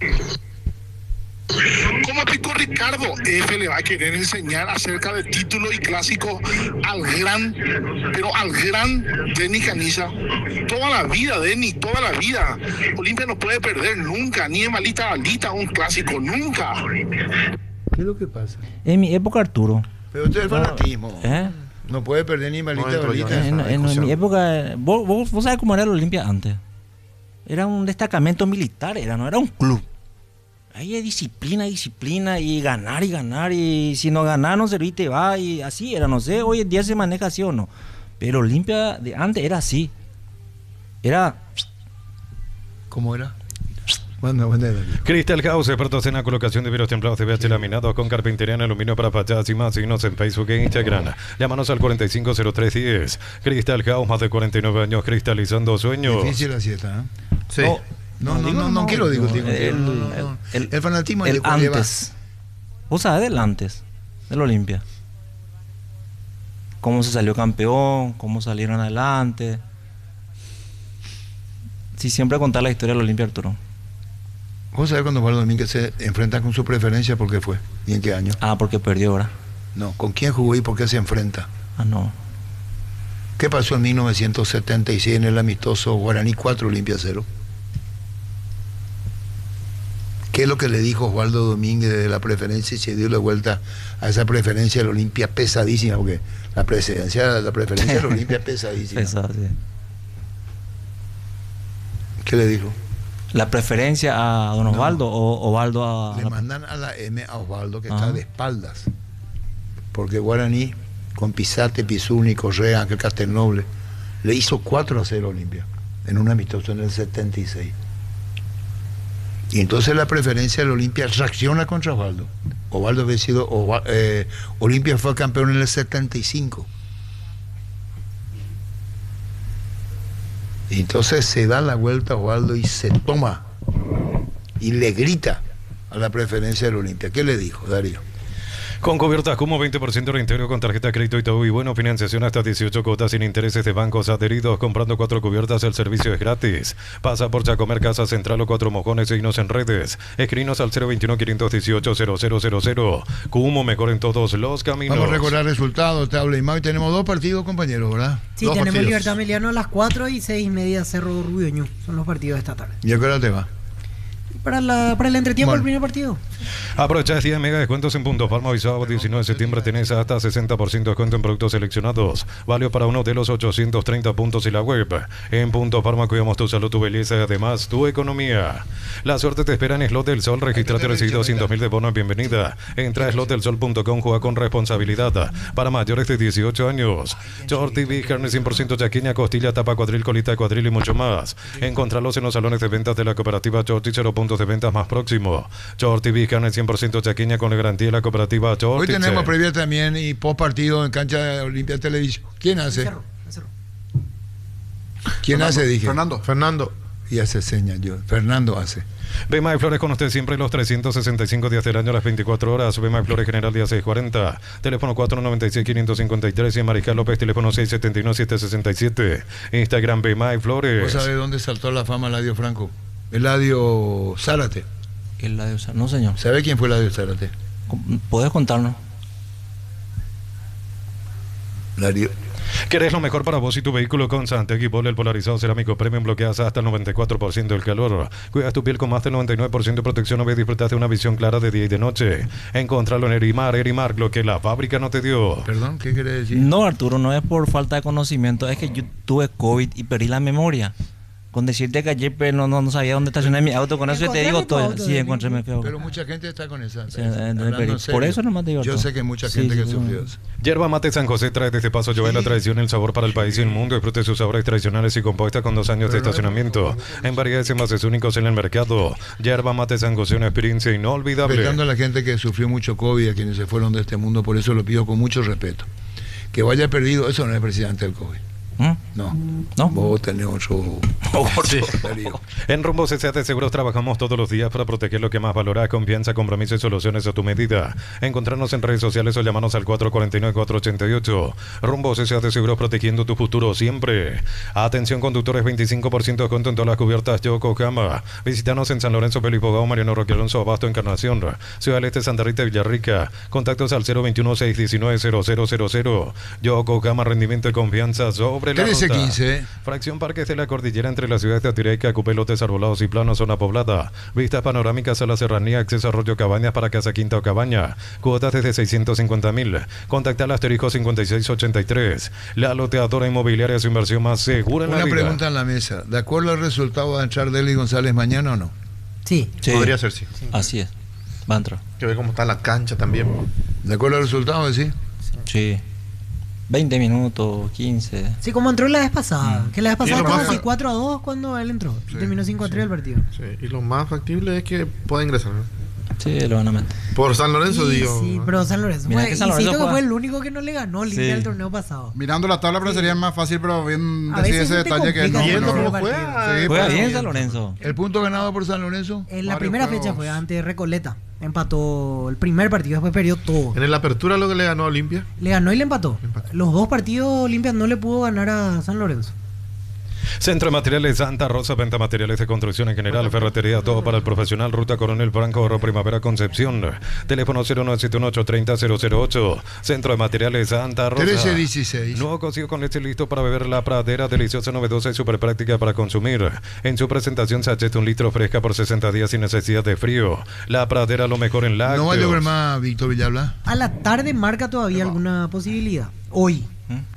[SPEAKER 9] ¿Cómo explicó Ricardo? F le va a querer enseñar acerca de título y clásico al gran, pero al gran Denis Caniza. Toda la vida, Denis, toda la vida. Olimpia no puede perder nunca, ni en malita balita un clásico, nunca.
[SPEAKER 1] ¿Qué es lo que pasa?
[SPEAKER 4] En mi época, Arturo.
[SPEAKER 1] Pero esto es fanatismo.
[SPEAKER 4] ¿Eh?
[SPEAKER 1] No puede perder ni malita
[SPEAKER 6] No entro yo
[SPEAKER 1] balita.
[SPEAKER 6] en
[SPEAKER 4] En, en- en mi época, vos, vos, vos sabés cómo era el Olimpia antes. Era un destacamento militar, era, no era un club. Ahí hay disciplina, disciplina, y ganar y ganar, y si no ganas no servís, te va, y así era, no sé, hoy en día se maneja así o no. Pero Olimpia de antes era así. Era,
[SPEAKER 1] ¿Cómo era? Bueno, bueno, Darío.
[SPEAKER 7] Crystal House, expertos en la colocación de vidrios templados de V H laminados con carpintería en aluminio para fachadas y más. Signos en Facebook e Instagram. Llámanos al cuarenta y cinco cero tres diez. Crystal House, más de cuarenta y nueve años cristalizando sueños.
[SPEAKER 1] Difícil la siesta, ¿eh?
[SPEAKER 6] Sí.
[SPEAKER 1] No, no, no, no, no quiero discutir.
[SPEAKER 4] El,
[SPEAKER 1] contigo, no, no, no.
[SPEAKER 4] el-
[SPEAKER 1] El fanatismo
[SPEAKER 4] el
[SPEAKER 1] llegó a llevar-
[SPEAKER 4] antes. Vos sabés del antes, del Olimpia. Cómo se salió campeón, cómo salieron adelante. Sí, siempre contar la historia del Olimpia, Arturo.
[SPEAKER 1] ¿Vos sabés cuando Osvaldo Domínguez se enfrenta con su preferencia? ¿Por qué fue? ¿Y en qué año?
[SPEAKER 4] Ah, porque perdió ahora.
[SPEAKER 1] No, ¿con quién jugó y por qué se enfrenta?
[SPEAKER 4] Ah, no.
[SPEAKER 1] ¿Qué pasó en mil novecientos setenta y seis en el amistoso Guaraní cuatro, Olimpia cero? ¿Qué es lo que le dijo Osvaldo Domínguez de la preferencia y se dio la vuelta a esa preferencia del Olimpia pesadísima? Porque la presidencia, la preferencia del Olimpia es pesadísima.
[SPEAKER 4] Esa, sí.
[SPEAKER 1] ¿Qué le dijo?
[SPEAKER 4] La preferencia a don Osvaldo o Osvaldo a...
[SPEAKER 1] Le mandan a la M a Osvaldo, que
[SPEAKER 4] Ajá.
[SPEAKER 1] está de espaldas. Porque Guaraní, con Pisate, Pizuni, Correa, Ángel Castelnoble, le hizo cuatro a cero a Olimpia en un amistoso en el setenta y seis. Y entonces la preferencia del Olimpia reacciona contra Osvaldo. Osvaldo había sido. Osva- eh, Olimpia fue campeón en el setenta y cinco. Y entonces se da la vuelta a Osvaldo y se toma y le grita a la preferencia del Olimpia. ¿Qué le dijo, Darío?
[SPEAKER 7] Con cubiertas como veinte por ciento de reintegro con tarjeta de crédito y todo y bueno, financiación hasta dieciocho cuotas sin intereses de bancos adheridos. Comprando cuatro cubiertas, el servicio es gratis. Pasa por Chacomer Casa Central o Cuatro Mojones, seguinos en redes. Escrinos al cero veintiuno, quinientos dieciocho, cero cero cero cero. Cumo, mejor en todos los caminos.
[SPEAKER 1] Vamos a recordar resultados, tabla y más. Tenemos dos partidos, compañeros, ¿verdad?
[SPEAKER 5] Sí,
[SPEAKER 1] Dos
[SPEAKER 5] tenemos
[SPEAKER 1] partidos.
[SPEAKER 5] Libertad Emiliano a las cuatro y seis y media Cerro Rubiño. Son los partidos de esta tarde.
[SPEAKER 1] ¿Y a qué hora te va?
[SPEAKER 5] Para, la, para el entretiempo
[SPEAKER 1] Bueno.
[SPEAKER 5] del primer partido.
[SPEAKER 7] Aprovecha diez mega descuentos en Punto Farma. Hoy sábado diecinueve de septiembre tenés hasta sesenta por ciento de descuento en productos seleccionados. Válido para uno de los ochocientos treinta puntos y la web. En Punto Farma cuidamos tu salud, tu belleza y además tu economía. La suerte te espera en Slot del Sol. Registrate, recibí doscientos mil de bono en bienvenida. Entra a slot del sol punto com, juega con responsabilidad. Para mayores de dieciocho años. Short T V, carne cien por ciento chaqueña, costilla, tapa, cuadril, colita de cuadril y mucho más. Encontralos en los salones de ventas de la cooperativa Short y cero puntos de ventas más próximo. Short T V, carne cien por ciento chaqueña con la garantía de la cooperativa Short.
[SPEAKER 1] Hoy tenemos previa también y post partido en cancha de Olimpia Televisión. ¿Quién hace?
[SPEAKER 5] Cerro, Cerro.
[SPEAKER 1] ¿Quién hace? Dije.
[SPEAKER 3] Fernando.
[SPEAKER 6] Fernando.
[SPEAKER 1] Y hace señas yo. Fernando hace.
[SPEAKER 7] Bema y Flores con usted siempre los trescientos sesenta y cinco días del año, las veinticuatro horas. Bema y Flores General día seiscientos cuarenta. Teléfono cuatro noventa y seis, quinientos cincuenta y tres. Y en Mariscal López, teléfono seis setenta y nueve, setecientos sesenta y siete. Instagram Bema y Flores.
[SPEAKER 1] ¿Vos sabés dónde saltó la fama Eladio Franco? Eladio Zárate.
[SPEAKER 4] El la de usar. No, señor.
[SPEAKER 1] ¿Sabe quién fue Eladio Zárate?
[SPEAKER 4] ¿Podés contarnos?
[SPEAKER 1] Eladio.
[SPEAKER 7] ¿Querés lo mejor para vos y tu vehículo? Con Santec Pol, el polarizado cerámico premium, bloqueas hasta el noventa y cuatro por ciento del calor. Cuidas tu piel con más del noventa y nueve por ciento de protección. No ves, disfrutas de una visión clara de día y de noche. Encontralo en Erimar. Erimar, lo que la fábrica no te dio.
[SPEAKER 1] Perdón, ¿qué quiere decir?
[SPEAKER 4] No, Arturo, no es por falta de conocimiento, es que yo tuve COVID y perdí la memoria. Con decirte que ayer pues, no, no, no sabía dónde estacionar mi auto, con eso yo te digo
[SPEAKER 5] ¿Encontraste tu
[SPEAKER 4] todo.
[SPEAKER 5] auto,
[SPEAKER 4] Sí,
[SPEAKER 5] David?
[SPEAKER 4] encontré mi auto.
[SPEAKER 1] Pero mucha gente está con esa.
[SPEAKER 4] Sí,
[SPEAKER 1] esa-
[SPEAKER 4] eh,
[SPEAKER 1] hablando
[SPEAKER 4] pero
[SPEAKER 1] en
[SPEAKER 4] por
[SPEAKER 1] serio.
[SPEAKER 4] eso nomás te digo
[SPEAKER 1] Yo
[SPEAKER 4] todo.
[SPEAKER 1] sé que mucha
[SPEAKER 4] Sí,
[SPEAKER 1] gente
[SPEAKER 4] sí,
[SPEAKER 1] que
[SPEAKER 4] sí.
[SPEAKER 1] sufrió eso.
[SPEAKER 7] Yerba Mate San José trae desde Paso Joven la tradición y el sabor para el país y el mundo. Disfrute de sus sabores tradicionales y compuestas con dos años de estacionamiento. En variedades y envases únicos en el mercado. Yerba Mate San José, una experiencia inolvidable.
[SPEAKER 1] Respetando a la gente que sufrió mucho COVID, a quienes se fueron de este mundo, por eso lo pido con mucho respeto. Que vaya perdido, eso no es presidente del COVID.
[SPEAKER 4] ¿Mm?
[SPEAKER 1] No.
[SPEAKER 4] ¿No?
[SPEAKER 1] Vos tenés otro.
[SPEAKER 7] Sí.
[SPEAKER 1] Darío.
[SPEAKER 7] En Rumbo C C A de Seguros trabajamos todos los días para proteger lo que más valora, confianza, compromiso y soluciones a tu medida. Encontrarnos en redes sociales o llamarnos al cuatro cuatro nueve, cuatro ocho ocho. Rumbo C C A de Seguros, protegiendo tu futuro siempre. Atención conductores, veinticinco por ciento de descuento en todas las cubiertas Yokohama. Visítanos en San Lorenzo, Pelipogao, Mariano Roque Alonso, Abasto, Encarnación, Ciudad del Este, Santa Rita, Villarrica. Contactos al cero veintiuno, seiscientos diecinueve, cero cero cero cero. Yokohama, rendimiento y confianza sobre la
[SPEAKER 1] trece
[SPEAKER 7] ruta.
[SPEAKER 1] quince.
[SPEAKER 7] Fracción Parques de la Cordillera entre las ciudades de Atireca, Cupelotes, Arbolados y Plano, zona poblada. Vistas panorámicas a la serranía, acceso a Arroyo Cabañas para Casa Quinta o Cabaña. Cuotas desde seiscientos cincuenta mil. Contacta al asterisco cincuenta y seis ochenta y tres. La loteadora inmobiliaria, su inversión más segura en la
[SPEAKER 1] Una
[SPEAKER 7] vida.
[SPEAKER 1] pregunta en la mesa. ¿De acuerdo al resultado va a entrar Deli González mañana o no?
[SPEAKER 5] Sí.
[SPEAKER 4] Sí,
[SPEAKER 6] Podría ser, sí.
[SPEAKER 4] así es. Va a entrar.
[SPEAKER 6] Que ve cómo está la cancha también.
[SPEAKER 1] ¿De acuerdo al resultado, decís?
[SPEAKER 4] Sí. veinte minutos, quince.
[SPEAKER 5] Sí, como entró la vez pasada. Que la vez
[SPEAKER 6] Y
[SPEAKER 5] pasada
[SPEAKER 6] lo
[SPEAKER 5] estaba
[SPEAKER 6] más
[SPEAKER 5] así
[SPEAKER 6] fa-
[SPEAKER 5] cuatro a dos cuando él entró.
[SPEAKER 3] Sí,
[SPEAKER 5] Terminó cinco a tres el partido.
[SPEAKER 6] Sí, y lo más factible es que pueda ingresar, ¿no?
[SPEAKER 4] Sí, lo van a meter.
[SPEAKER 6] Por San Lorenzo,
[SPEAKER 5] Sí,
[SPEAKER 6] digo.
[SPEAKER 5] sí,
[SPEAKER 6] ¿no?
[SPEAKER 5] pero San Lorenzo.
[SPEAKER 4] Mira
[SPEAKER 5] fue-
[SPEAKER 4] que San
[SPEAKER 5] insisto
[SPEAKER 4] Lorenzo
[SPEAKER 5] que
[SPEAKER 4] juega-
[SPEAKER 5] fue el único que no le ganó Olimpia
[SPEAKER 4] Sí.
[SPEAKER 5] el torneo pasado.
[SPEAKER 3] Mirando la tabla, pero sería más fácil, pero bien
[SPEAKER 5] A
[SPEAKER 3] decir
[SPEAKER 5] veces
[SPEAKER 3] ese
[SPEAKER 5] se te
[SPEAKER 3] detalle que
[SPEAKER 5] complica
[SPEAKER 3] no.
[SPEAKER 5] el
[SPEAKER 6] Viendo
[SPEAKER 3] no.
[SPEAKER 6] cómo
[SPEAKER 5] partido.
[SPEAKER 6] juega.
[SPEAKER 3] Sí,
[SPEAKER 4] Juega
[SPEAKER 3] pero-
[SPEAKER 4] bien San Lorenzo.
[SPEAKER 1] El punto ganado por San Lorenzo.
[SPEAKER 5] En la
[SPEAKER 3] Varios
[SPEAKER 5] primera
[SPEAKER 3] juegos.
[SPEAKER 5] fecha fue ante Recoleta. Empató el primer partido, después perdió todo.
[SPEAKER 6] En el apertura lo que le ganó a Olimpia.
[SPEAKER 5] Le ganó y le empató.
[SPEAKER 6] Empató.
[SPEAKER 5] Los dos partidos Olimpia no le pudo ganar a San Lorenzo.
[SPEAKER 7] Centro de Materiales Santa Rosa, venta materiales de construcción en general, ferretería, todo para el profesional, Ruta Coronel Franco, Oro Primavera Concepción. Teléfono cero nueve siete uno ocho tres cero cero cero ocho. Centro de Materiales Santa Rosa.
[SPEAKER 1] trece dieciséis.
[SPEAKER 7] Nuevo cocido con leche listo para beber La Pradera, deliciosa, novedosa y súper práctica para consumir. En su presentación, sachet un litro fresca por sesenta días sin necesidad de frío. La Pradera, lo mejor en lácteos.
[SPEAKER 1] No va a llover más, Víctor Villalba.
[SPEAKER 5] A la tarde marca todavía alguna posibilidad. Hoy.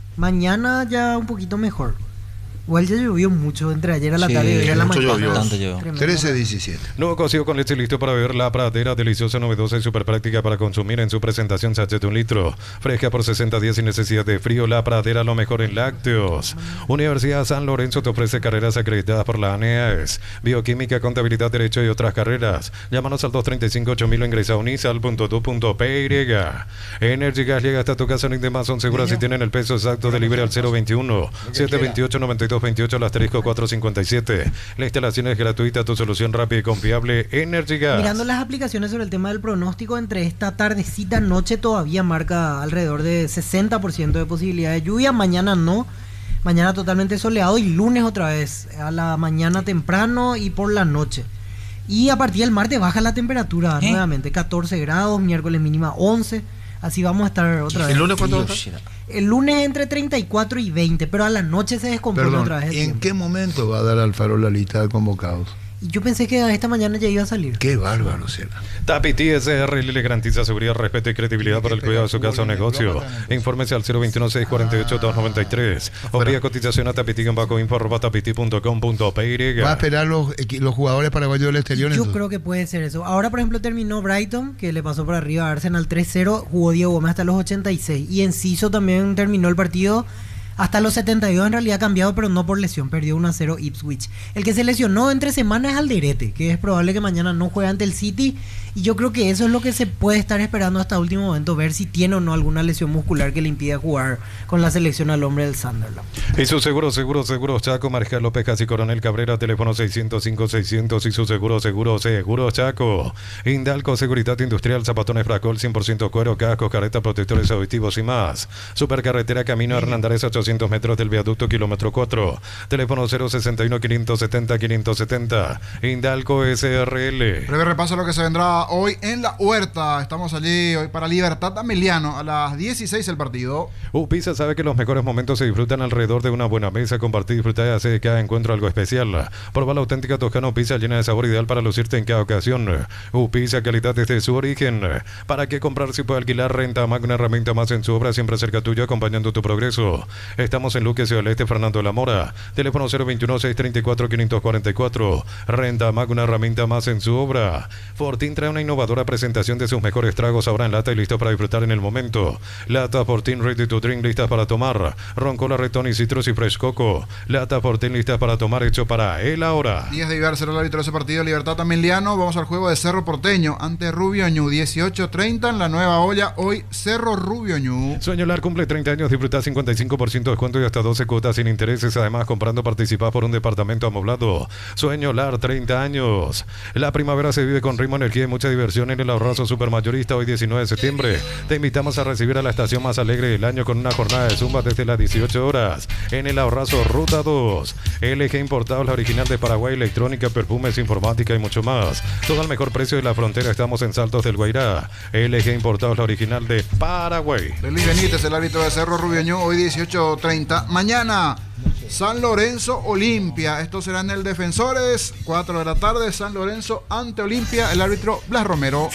[SPEAKER 5] Mañana ya un poquito mejor. Igual ya llovió mucho entre ayer a la
[SPEAKER 4] Sí,
[SPEAKER 5] tarde y hoy a la
[SPEAKER 6] mucho
[SPEAKER 5] mañana.
[SPEAKER 6] llovió.
[SPEAKER 4] Bastante llovió.
[SPEAKER 5] Tremendo.
[SPEAKER 1] trece diecisiete.
[SPEAKER 7] Nuevo cocido con leche listo para beber La Pradera, deliciosa, novedosa y súper práctica para consumir. En su presentación, sachet un litro. Fresca por sesenta días sin necesidad de frío. La Pradera, lo mejor en lácteos. Universidad San Lorenzo te ofrece carreras acreditadas por la ANEAES. Bioquímica, contabilidad, derecho y otras carreras. Llámanos al dos tres cinco ocho mil o ingresa a unisal punto edu punto p y. Energy Gas llega hasta tu casa, no de más, son seguras si tienen el peso exacto. Delivery al cero veintiuno, setecientos veintiocho, noventa y dos veintiocho, al asterisco cuatrocientos cincuenta y siete. La instalación es gratuita, tu solución rápida y confiable. Energy Gas.
[SPEAKER 5] Mirando las aplicaciones sobre el tema del pronóstico, entre esta tardecita noche todavía marca alrededor de sesenta por ciento de posibilidad de lluvia. Mañana no. Mañana totalmente soleado y lunes otra vez. A la mañana temprano y por la noche. Y a partir del martes baja la temperatura
[SPEAKER 4] ¿Eh?
[SPEAKER 5] nuevamente. catorce grados, miércoles mínima once. Así vamos a estar otra vez.
[SPEAKER 6] ¿El lunes cuánto va a estar?
[SPEAKER 5] El lunes entre treinta y cuatro y veinte, pero a la noche se descompone
[SPEAKER 1] Perdón,
[SPEAKER 5] otra vez. el
[SPEAKER 1] ¿en
[SPEAKER 5] tiempo.
[SPEAKER 1] qué momento va a dar Alfaro la lista de convocados?
[SPEAKER 5] Y yo pensé que esta mañana ya iba a salir.
[SPEAKER 1] Qué bárbaro será.
[SPEAKER 7] Tapiti S R L le garantiza seguridad, respeto y credibilidad para el cuidado de su casa o negocio. Infórmese al cero veintiuno, seiscientos cuarenta y ocho, doscientos noventa y tres. O vía cotización a tapiti-info arroba tapiti punto com punto p y.
[SPEAKER 1] ¿Va a esperar los, equi- los jugadores paraguayos del exterior?
[SPEAKER 5] Yo
[SPEAKER 1] entonces?
[SPEAKER 5] creo que puede ser eso. Ahora, por ejemplo, terminó Brighton, que le pasó por arriba a Arsenal tres cero, jugó Diego Gómez hasta los ochenta y seis. Y Enciso también terminó el partido hasta los setenta y dos, en realidad cambiado, pero no por lesión, perdió uno a cero Ipswich. El que se lesionó entre semanas es Alderete, que es probable que mañana no juegue ante el City. Y yo creo que eso es lo que se puede estar esperando hasta último momento, ver si tiene o no alguna lesión muscular que le impida jugar con la selección al hombre del Sunderland.
[SPEAKER 7] Y su seguro, seguro, seguro, Chaco, Mariscal López, Casi Coronel Cabrera, teléfono seiscientos cinco, seiscientos y su seguro, seguro, seguro, Chaco. Indalco, Seguridad Industrial, Zapatones Fracol, cien por ciento cuero, cascos, caretas, protectores auditivos y más. Supercarretera Camino Hernandez, ochocientos metros del viaducto, kilómetro cuatro. Teléfono cero sesenta y uno, quinientos setenta, quinientos setenta. Indalco S R L.
[SPEAKER 3] Breve repaso de lo que se vendrá hoy en la Huerta. Estamos allí hoy para Libertad Ameliano a las dieciséis el partido.
[SPEAKER 7] Upisa sabe que los mejores momentos se disfrutan alrededor de una buena mesa, compartir, disfrutar y hacer de cada encuentro algo especial. Prueba la auténtica Toscana Upisa llena de sabor ideal para lucirte en cada ocasión. Upisa, calidad desde su origen. ¿Para qué comprar si puede alquilar? Renta Mac, una herramienta más en su obra, siempre cerca tuyo, acompañando tu progreso. Estamos en Luque, Ciudad del Este, Fernando de la Mora. Teléfono cero veintiuno, seiscientos treinta y cuatro, quinientos cuarenta y cuatro. Renta Mac, una herramienta más en su obra. Fortín trae una innovadora presentación de sus mejores tragos ahora en lata y listo para disfrutar en el momento. Lata Fortín Ready to Drink, listas para tomar. Roncola, Retón y Citrus y Fresh Coco. Lata Fortín, listas para tomar, hecho para él ahora.
[SPEAKER 3] diez de Ibar será el árbitro de ese partido. Libertad Ameliano. Vamos al juego de Cerro Porteño ante Rubio Ñu. dieciocho treinta en la nueva olla. Hoy Cerro Rubio Ñu.
[SPEAKER 7] Sueño Lar cumple treinta años, disfruta cincuenta y cinco por ciento de descuento y hasta doce cuotas sin intereses. Además, comprando participás por un departamento amoblado. Sueño Lar, treinta años. La primavera se vive con ritmo, energía y mucha diversión en el Ahorrazo Supermayorista. Hoy diecinueve de septiembre te invitamos a recibir a la estación más alegre del año con una jornada de zumba desde las dieciocho horas en el Ahorrazo Ruta dos. L G Importados, la original de Paraguay, electrónica, perfumes, informática y mucho más. Todo al mejor precio de la frontera. Estamos en Saltos del Guairá. L G Importados, la original de Paraguay.
[SPEAKER 3] Luis Benítez, el árbitro de Cerro Rubio Ñu. Hoy dieciocho treinta. Mañana San Lorenzo Olimpia. Esto será en el Defensores, cuatro de la tarde. San Lorenzo ante Olimpia. El árbitro Blas Romero.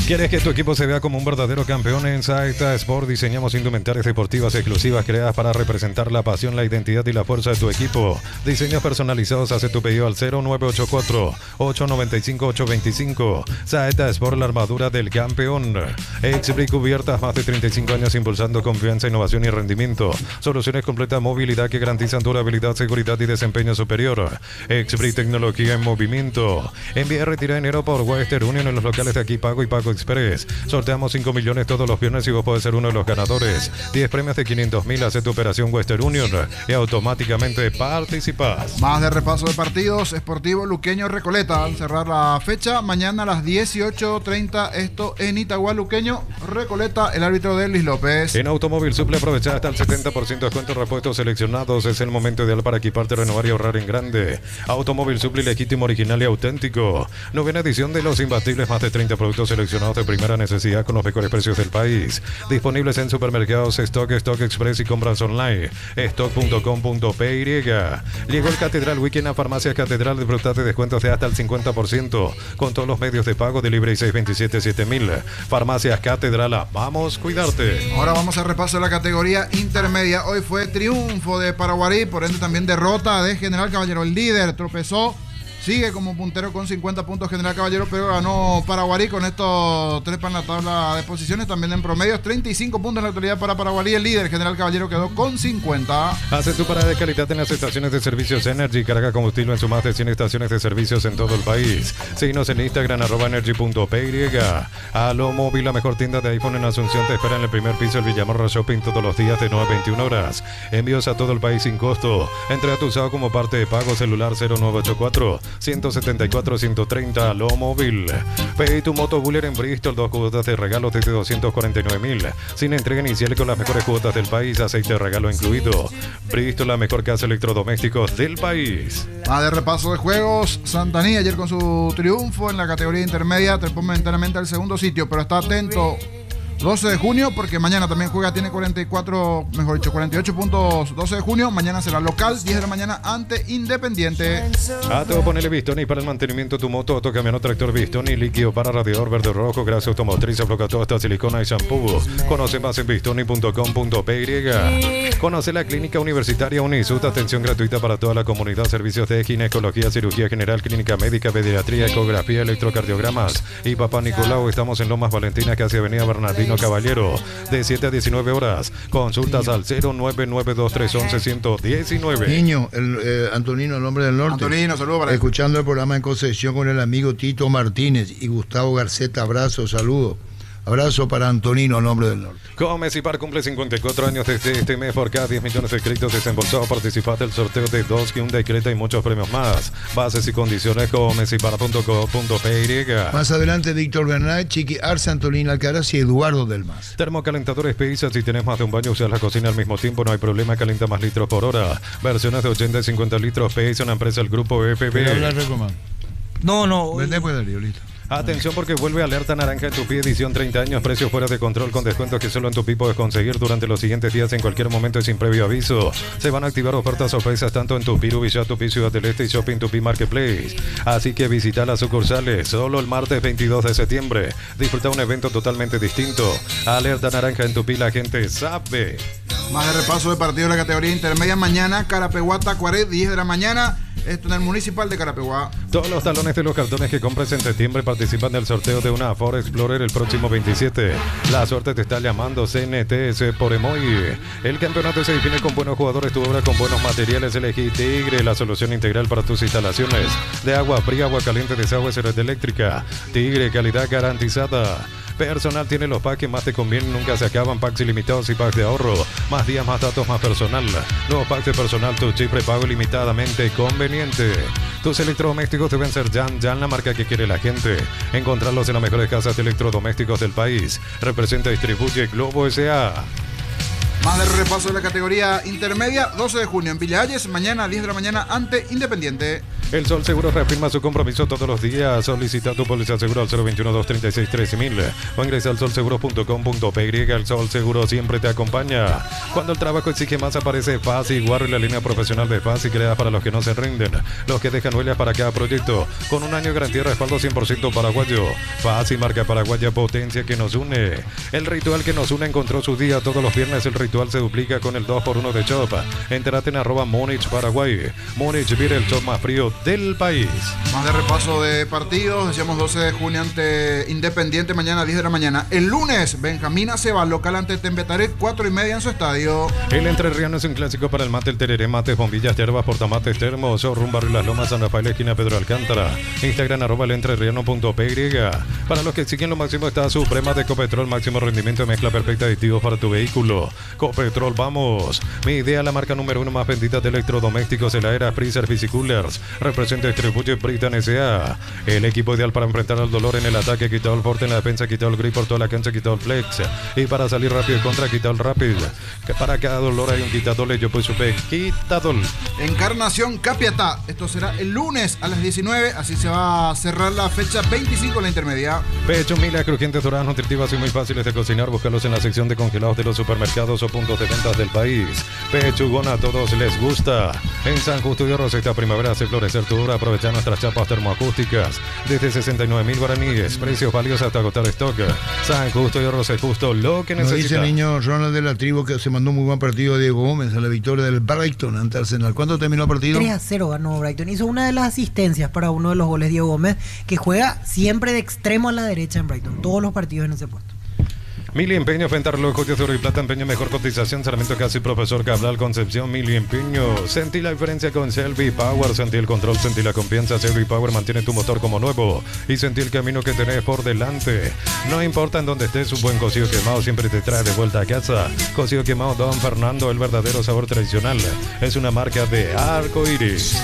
[SPEAKER 7] ¿Quieres que tu equipo se vea como un verdadero campeón? En Saeta Sport diseñamos indumentarias deportivas exclusivas creadas para representar la pasión, la identidad y la fuerza de tu equipo. Diseños personalizados, hace tu pedido al cero nueve ocho cuatro, ocho nueve cinco, ocho dos cinco. Saeta Sport, la armadura del campeón. Exbri Cubiertas, más de treinta y cinco años impulsando confianza, innovación y rendimiento. Soluciones completas, movilidad que garantizan durabilidad, seguridad y desempeño superior. Exbri, tecnología en movimiento. Envía y retira dinero por Western Union en los locales de Aquí Pago y Pago Express. Sorteamos cinco millones todos los viernes y vos podés ser uno de los ganadores. diez premios de quinientos mil, hace tu operación Western Union y automáticamente participás.
[SPEAKER 3] Más de repaso de partidos. Sportivo Luqueño Recoleta. Al cerrar la fecha, mañana a las dieciocho treinta, esto en Itagua, Luqueño Recoleta, el árbitro de Luis López.
[SPEAKER 7] En Automóvil Suple aprovecha hasta el setenta por ciento de descuento en repuestos seleccionados. Es el momento ideal para equiparte, renovar y ahorrar en grande. Automóvil Suple, legítimo, original y auténtico. Novena edición de Los Imbatibles, más de treinta productos seleccionados de primera necesidad con los mejores precios del país. Disponibles en supermercados Stock, Stock Express y compras online. stock punto com punto p y. Llegó el Catedral Weekend a Farmacias Catedral. Disfruta de descuentos de hasta el cincuenta por ciento con todos los medios de pago de Libre y seis veintisiete siete mil. Farmacias Catedral, vamos a cuidarte.
[SPEAKER 3] Ahora vamos a repaso de la categoría intermedia. Hoy fue triunfo de Paraguarí, por ende también derrota de General Caballero. El líder tropezó. Sigue como puntero con cincuenta puntos General Caballero, pero ganó Paraguarí con estos tres para la tabla de posiciones. También en promedio, treinta y cinco puntos en la actualidad para Paraguarí. El líder General Caballero quedó con cincuenta.
[SPEAKER 7] Hace tu parada de calidad en las estaciones de servicios Energy. Carga combustible en su más de cien estaciones de servicios en todo el país. Síguenos en Instagram, arroba energy punto p y. Alo Móvil, la mejor tienda de iPhone en Asunción, te espera en el primer piso del Villamorra Shopping todos los días de nueve a veintiuna horas. Envíos a todo el país sin costo. Entrega tu usado como parte de pago. Celular cero nueve ocho cuatro, ciento setenta y cuatro, ciento treinta. Alo Móvil. Pedí tu moto Buller en Bristol, dos cuotas de regalo desde doscientos cuarenta y nueve mil. Sin entrega inicial y con las mejores cuotas del país. Aceite de regalo incluido. Bristol, la mejor casa de electrodomésticos del país.
[SPEAKER 3] Más de repaso de juegos. Santanía ayer con su triunfo en la categoría intermedia trepó momentáneamente al segundo sitio, pero está atento doce de junio, porque mañana también juega, tiene cuarenta y cuatro, mejor dicho, cuarenta y ocho puntos. Doce de junio, mañana será local, diez de la mañana ante Independiente.
[SPEAKER 7] A todo ponele Bistoni para el mantenimiento de tu moto, autocamión o tractor Bistoni, líquido para radiador verde rojo, grasa automotriz, aflocatosta, silicona y shampoo. Conoce más en bistoni punto com punto p y. Conoce la clínica universitaria Unisud, atención gratuita para toda la comunidad, servicios de ginecología, cirugía general, clínica médica, pediatría, ecografía, electrocardiogramas. Y Papá Nicolau, estamos en Lomas Valentina, casi Avenida Bernardino Caballero, de siete a diecinueve horas. Consultas al cero nueve nueve dos tres uno uno uno nueve.
[SPEAKER 1] Niño, el, eh, Antonino, el hombre del norte.
[SPEAKER 3] Antonino, saludos para él.
[SPEAKER 1] Escuchando el programa en Concepción con el amigo Tito Martínez y Gustavo Garceta. Abrazo, saludos. Abrazo para Antonino, el hombre del norte.
[SPEAKER 7] Comecipar cumple cincuenta y cuatro años desde este mes. Por cada diez millones de créditos desembolsados, participate del sorteo de dos Hyundai Creta y muchos premios más. Bases y condiciones comecipar punto com punto p y.
[SPEAKER 1] Más adelante, Víctor Bernal, Chiqui Arce, Antonina Alcaraz y Eduardo Del Mas.
[SPEAKER 7] Termocalentadores Pisa, si tenés más de un baño, usas la cocina al mismo tiempo, no hay problema, calienta más litros por hora. Versiones de ochenta y cincuenta litros Pisa, una empresa del grupo F B.
[SPEAKER 4] No, no.
[SPEAKER 1] Vende pues, Darío, listo.
[SPEAKER 7] Atención porque vuelve Alerta Naranja en Tupi, edición treinta años, precios fuera de control con descuentos que solo en Tupi puedes conseguir durante los siguientes días en cualquier momento y sin previo aviso. Se van a activar ofertas sorpresas tanto en Tupi, Villa Tupi, Ciudad del Este y Shopping Tupi Marketplace. Así que visita las sucursales solo el martes veintidós de septiembre. Disfruta un evento totalmente distinto. Alerta Naranja en Tupi, la gente sabe.
[SPEAKER 3] Más de repaso de partido de la categoría intermedia. Mañana, Carapeguá, Tacuaré, diez de la mañana. Esto en el Municipal de Carapeguá.
[SPEAKER 7] Todos los talones de los cartones que compres en septiembre participan del sorteo de una Ford Explorer el próximo veintisiete. La suerte te está llamando. C N T S por Emoy. El campeonato se define con buenos jugadores, tu obra con buenos materiales. Elegí Tigre, la solución integral para tus instalaciones. De agua fría, agua caliente, desagüe, red eléctrica. Tigre, calidad garantizada. Personal tiene los packs que más te convienen, nunca se acaban. Packs ilimitados y packs de ahorro. Más días, más datos, más personal. Nuevos packs de personal, tu chip prepago ilimitadamente conveniente. Tus electrodomésticos deben ser Jan, Jan, la marca que quiere la gente. Encontrarlos en las mejores casas de electrodomésticos del país. Representa y distribuye Globo S A.
[SPEAKER 3] Más del repaso de la categoría intermedia, doce de junio en Villa Hayes, mañana a diez de la mañana ante Independiente.
[SPEAKER 7] El Sol Seguro reafirma su compromiso todos los días. Solicita tu póliza seguro al cero veintiuno, doscientos treinta y seis, trece mil o ingresa al sol seguro punto com punto pe ye. El Sol Seguro siempre te acompaña. Cuando el trabajo exige más, aparece Fasi Guarro y la línea profesional de Fasi, creada para los que no se rinden, los que dejan huellas para cada proyecto, con un año de garantía y respaldo cien por ciento paraguayo. Fasi, marca paraguaya, potencia que nos une. El ritual que nos une encontró su día. Todos los viernes el ritual se duplica con el dos por uno de Chop. Entérate en arroba Múnich Paraguay. Múnich vive el Chop más frío del país.
[SPEAKER 3] Más de repaso de partidos. Decíamos doce de junio ante Independiente, mañana diez de la mañana. El lunes, Benjamín Aceba, local ante Tembetaré, cuatro y media en su estadio.
[SPEAKER 7] El Entrerriano es un clásico para el mate, el tereré, mates, bombillas, yerbas, portamates, termos, rumbo Barrio Las Lomas, San Rafael, esquina Pedro Alcántara. Instagram arroba el entrerriano punto pe ye. Para los que siguen lo máximo está Suprema de Copetrol, máximo rendimiento, mezcla perfecta de aditivos para tu vehículo. Copetrol, vamos. Mi idea, la marca número uno más vendida de electrodomésticos, heladeras, freezer, Coolers. Representa y distribuye Britan S A. El equipo ideal para enfrentar al dolor en el ataque, quitado el forte en la defensa, quitado el grip por toda la cancha, quitado el flex. Y para salir rápido y contra, quitado el rápido. Que para cada dolor hay un quitadole, yo pues supe quitadol.
[SPEAKER 3] Encarnación Capiatá. Esto será el lunes a las diecinueve. Así se va a cerrar la fecha veinticinco, la intermedia.
[SPEAKER 7] Pecho Mila, crujientes, doradas, nutritivas y muy fáciles de cocinar. Búscalos en la sección de congelados de los supermercados o puntos de ventas del país. Pechugona, a todos les gusta. En San Justo y Arroz, esta primavera hace florecer tu dura. Aprovecha nuestras chapas termoacústicas desde sesenta y nueve mil guaraníes. Precios válidos hasta agotar stock. San Justo y Arroz es justo lo que
[SPEAKER 1] Nos
[SPEAKER 7] necesita.
[SPEAKER 1] dice el niño Ronald de la tribu que se mandó un muy buen partido a Diego Gómez a la victoria del Brighton ante Arsenal. ¿Cuánto terminó el partido?
[SPEAKER 5] tres a cero ganó Brighton. Hizo una de las asistencias para uno de los goles Diego Gómez, que juega siempre de extremo a la derecha en Brighton. Todos los partidos en ese puesto.
[SPEAKER 7] Mili Empeño, frente a reloj, de oro y plata, empeño, mejor cotización, Sarmiento Casi, Profesor Cabral, Concepción, Mili Empeño. Sentí la diferencia con Shelby Power, sentí el control, sentí la confianza. Shelby Power mantiene tu motor como nuevo y sentí el camino que tenés por delante. No importa en dónde estés, un buen cocido quemado siempre te trae de vuelta a casa. Cocido quemado Don Fernando, el verdadero sabor tradicional. Es una marca de Arco Iris.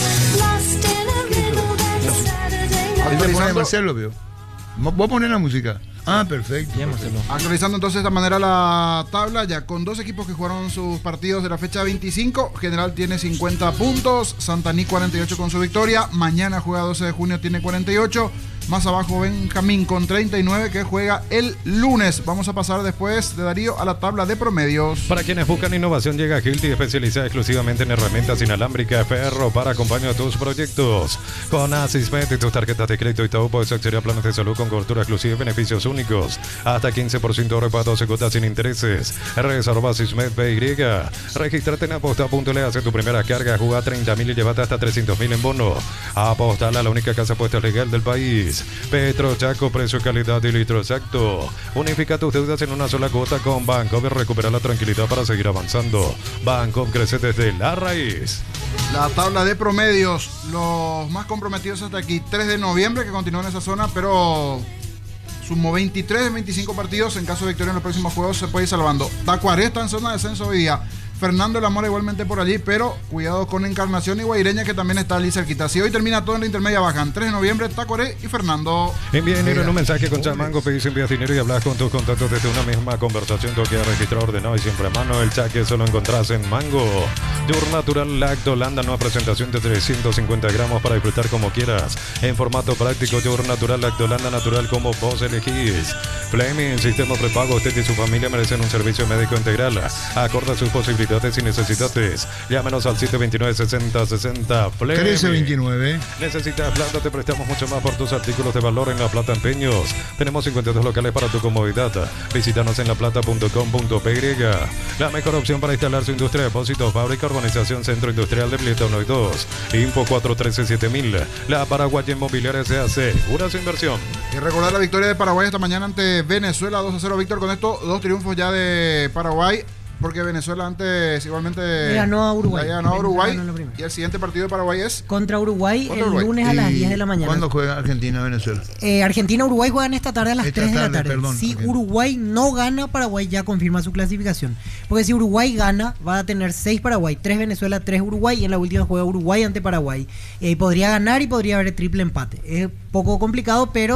[SPEAKER 1] Ahí me pone Marcelo, veo. Voy a poner la música. Ah, perfecto.
[SPEAKER 3] Actualizando entonces de esta manera la tabla, ya con dos equipos que jugaron sus partidos de la fecha veinticinco. General tiene cincuenta puntos, Santaní cuarenta y ocho con su victoria. Mañana juega doce de junio, tiene cuarenta y ocho. Más abajo Benjamín con treinta y nueve, que juega el lunes. Vamos a pasar después de Darío a la tabla de promedios.
[SPEAKER 7] Para quienes buscan innovación, llega Hilti, especializada exclusivamente en herramientas inalámbricas Ferro para acompañar tus proyectos. Con Asismed y tus tarjetas de crédito y todo, puedes acceder a planes de salud con cobertura exclusiva y beneficios únicos. Hasta quince por ciento de ahorro para doce cuotas sin intereses. Redes arroba Asismed P Y. Regístrate en aposta.le, hace tu primera carga, juega treinta mil y llévate hasta trescientos mil en bono. Apostala, la única casa puesta legal del país. Petro Chaco, precio, calidad y litro exacto. Unifica tus deudas en una sola cuota con Bancomer. Recupera la tranquilidad para seguir avanzando. Bancomer crece desde la raíz.
[SPEAKER 3] La tabla de promedios, los más comprometidos hasta aquí, tres de noviembre, que continúa en esa zona, pero sumó veintitrés de veinticinco partidos. En caso de victoria en los próximos juegos se puede ir salvando. Tacuaré está en zona de descenso hoy día. Fernando La Mora igualmente por allí, pero cuidado con Encarnación y Guaireña, que también está allí cerquita. Si hoy termina todo en la intermedia, bajan tres de noviembre, Tacuaré y Fernando.
[SPEAKER 7] Envía dinero en un mensaje con Chamango, pedís envías dinero y hablas con tus contactos desde una misma conversación. Todo queda registrado, ordenado y siempre a mano. El chaque solo encontrás en Mango. Yogur Natural Lacto Holanda, nueva presentación de trescientos cincuenta gramos para disfrutar como quieras. En formato práctico, Yogur Natural Lacto Holanda, natural como vos elegís. Fleming, sistema prepago. Usted y su familia merecen un servicio médico integral. Acorde a sus posibilidades y necesidades. Llámenos al siete dos nueve, sesenta sesenta.
[SPEAKER 1] trece veintinueve.
[SPEAKER 7] Necesitas plata, te prestamos mucho más por tus artículos de valor en La Plata Empeños. Tenemos cincuenta y dos locales para tu comodidad. Visítanos en laplata punto com punto pe. La mejor opción para instalar su industria de depósitos, fábrica, urbanización, centro industrial de Plata uno y dos. Info cuatro uno tres siete mil. La Paraguaya Inmobiliaria se hace una su inversión.
[SPEAKER 3] Y recordar la victoria de Paraguay esta mañana ante Venezuela, dos a cero, Víctor. Con esto, dos triunfos ya de Paraguay. Porque Venezuela antes igualmente
[SPEAKER 5] Le ganó a Uruguay.
[SPEAKER 3] le ganó a Uruguay.
[SPEAKER 5] Ganó la primera.
[SPEAKER 3] Y el siguiente partido de Paraguay es
[SPEAKER 5] Contra Uruguay
[SPEAKER 3] Contra
[SPEAKER 5] el
[SPEAKER 3] Uruguay.
[SPEAKER 5] lunes a las
[SPEAKER 1] ¿Y
[SPEAKER 5] diez de la mañana.
[SPEAKER 1] ¿Cuándo juega Argentina-Venezuela?
[SPEAKER 5] Eh, Argentina-Uruguay juegan esta tarde a las
[SPEAKER 1] Esta
[SPEAKER 5] tres de la
[SPEAKER 1] tarde,
[SPEAKER 5] tarde.
[SPEAKER 1] perdón,
[SPEAKER 5] si
[SPEAKER 1] ok.
[SPEAKER 5] Uruguay no gana, Paraguay ya confirma su clasificación. Porque si Uruguay gana, va a tener seis Paraguay, tres Venezuela, tres Uruguay. Y en la última juega Uruguay ante Paraguay. Eh, podría ganar y podría haber triple empate. Es poco complicado, pero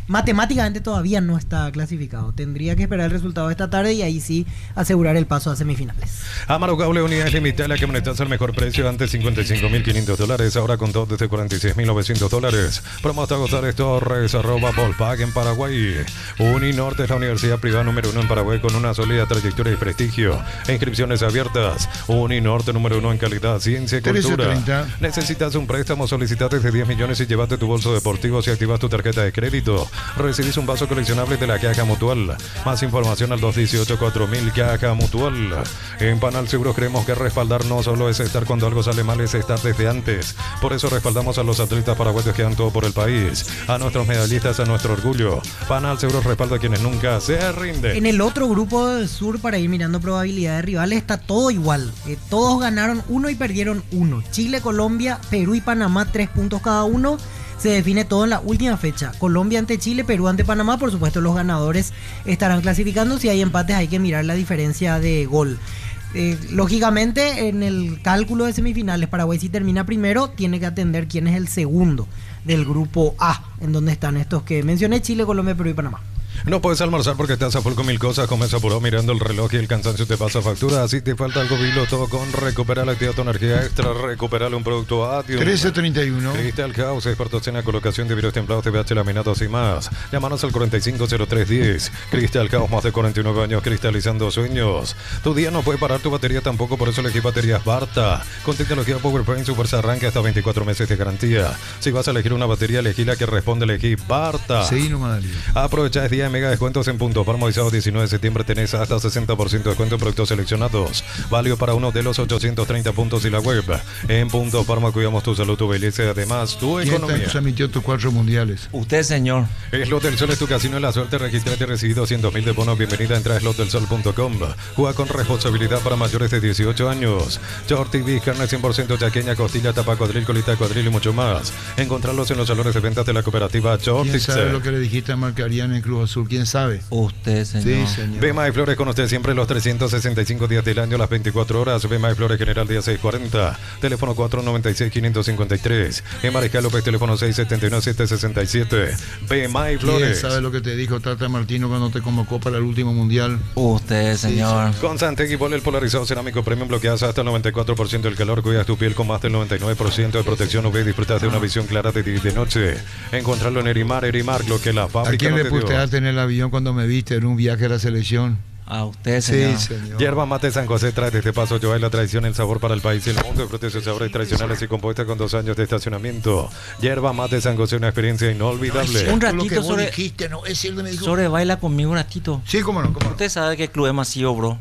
[SPEAKER 5] matemáticamente todavía no está clasificado. Tendría que esperar el resultado de esta tarde y ahí sí asegurar el paso a semifinales.
[SPEAKER 7] Amaro Cable, unidades limitadas, la camioneta al mejor precio, antes cincuenta y cinco mil quinientos dólares, ahora con todo desde cuarenta y seis mil novecientos dólares. Promo hasta González Torres, arroba Volpac en Paraguay. Uninorte es la universidad privada número uno en Paraguay con una sólida trayectoria y prestigio. Inscripciones abiertas. Uninorte número uno en calidad, ciencia y cultura. Necesitas un préstamo, solicita desde diez millones y llévate tu bolso deportivo si activas tu tarjeta de crédito. Recibís un vaso coleccionable de la Caja Mutual. Más información al dos dieciocho cuatro mil Caja Mutual. En Panal Seguros creemos que respaldar no solo es estar cuando algo sale mal, es estar desde antes. Por eso respaldamos a los atletas paraguayos que dan todo por el país, a nuestros medallistas, a nuestro orgullo. Panal Seguros respalda a quienes nunca se rinden.
[SPEAKER 5] En el otro grupo del sur, para ir mirando probabilidades de rivales, está todo igual. Eh, todos ganaron uno y perdieron uno. Chile, Colombia, Perú y Panamá, tres puntos cada uno. Se define todo en la última fecha. Colombia ante Chile, Perú ante Panamá. Por supuesto, los ganadores estarán clasificando. Si hay empates, hay que mirar la diferencia de gol. Eh, lógicamente, en el cálculo de semifinales, Paraguay, si termina primero, tiene que atender quién es el segundo del grupo A, en donde están estos que mencioné: Chile, Colombia, Perú y Panamá.
[SPEAKER 7] No puedes almorzar porque estás a full con mil cosas. Comes apurado mirando el reloj y el cansancio te pasa factura. Así te falta algo, vilo todo con Recupera la actividad, tu energía extra. Recuperale un producto Adium.
[SPEAKER 1] trece treinta y uno.
[SPEAKER 7] Crystal House, expertos en la colocación de vidrios templados, T V H laminados y más. Llámanos al cuarenta y cinco cero tres diez. Crystal House, más de cuarenta y nueve años cristalizando sueños. Tu día no puede parar, tu batería tampoco, por eso elegí baterías Barta. Con tecnología PowerPoint, su fuerza arranca hasta veinticuatro meses de garantía. Si vas a elegir una batería, elegí la que responde, elegí Barta.
[SPEAKER 1] Sí, no me
[SPEAKER 7] Aprovecha es día de mega descuentos en Punto Parmo y sábado diecinueve de septiembre tenés hasta sesenta por ciento de descuento en productos seleccionados. Válido para uno de los ochocientos treinta puntos y la web. En Punto Parmo cuidamos tu salud, tu belleza y además tu economía.
[SPEAKER 1] ¿Quién transmitió tus cuatro mundiales?
[SPEAKER 4] Usted, señor.
[SPEAKER 7] Slot del Sol es tu casino en la suerte. Registrate y recibí doscientos mil de bonos. Bienvenida, entra a slot del sol punto com. Juega con responsabilidad para mayores de dieciocho años. Short T V, carne cien por ciento chaqueña, costilla, tapa cuadril, colita de cuadril y mucho más. Encontrarlos en los salones de ventas de la cooperativa Short.
[SPEAKER 1] ¿Quién sabe lo que le dijiste a Marcarían en Cruz Azul? ¿Quién sabe?
[SPEAKER 4] Usted, señor.
[SPEAKER 1] Sí, señor.
[SPEAKER 7] Bema y Flores con usted siempre los trescientos sesenta y cinco días del año, las veinticuatro horas. Bema y Flores General día seiscientos cuarenta. Teléfono cuatro noventa y seis quinientos cincuenta y tres. En Mariscal López, teléfono seis setenta y nueve setecientos sesenta y siete. Bema y Flores.
[SPEAKER 1] ¿Quién sabe lo que te dijo Tata Martino cuando te convocó para el último mundial?
[SPEAKER 4] Usted, señor.
[SPEAKER 7] Sí, con Santegui Pol, polarizado cerámico premium, bloqueas hasta el noventa y cuatro por ciento del calor, cuidas tu piel con más del noventa y nueve por ciento de protección U V y disfrutas de una visión clara de día y de noche. Encontrarlo en Erimar, Erimar, lo que la fábrica
[SPEAKER 1] ¿A quién
[SPEAKER 7] no
[SPEAKER 1] le
[SPEAKER 7] te dio.
[SPEAKER 1] puteaste en el avión cuando me viste en un viaje a la selección?
[SPEAKER 4] A usted, señor.
[SPEAKER 1] Sí, señor.
[SPEAKER 7] Yerba Mate San José trae desde Paso Joel la tradición, el sabor para el país y el mundo. Disfrute sus sabores tradicionales y compuesta con dos años de estacionamiento. Yerba Mate San José, una experiencia inolvidable.
[SPEAKER 4] Un
[SPEAKER 1] Lo que
[SPEAKER 4] ratito
[SPEAKER 1] vos
[SPEAKER 4] sobre,
[SPEAKER 1] dijiste, no, es cierto, me dijo.
[SPEAKER 4] sobre baila conmigo un ratito.
[SPEAKER 1] Sí, cómo no, cómo no.
[SPEAKER 4] Usted sabe qué club es masivo, bro.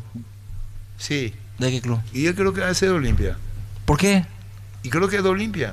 [SPEAKER 1] Sí.
[SPEAKER 4] ¿De qué club?
[SPEAKER 1] Y yo creo que va a ser de Olimpia.
[SPEAKER 4] ¿Por qué?
[SPEAKER 1] Y creo que es de Olimpia.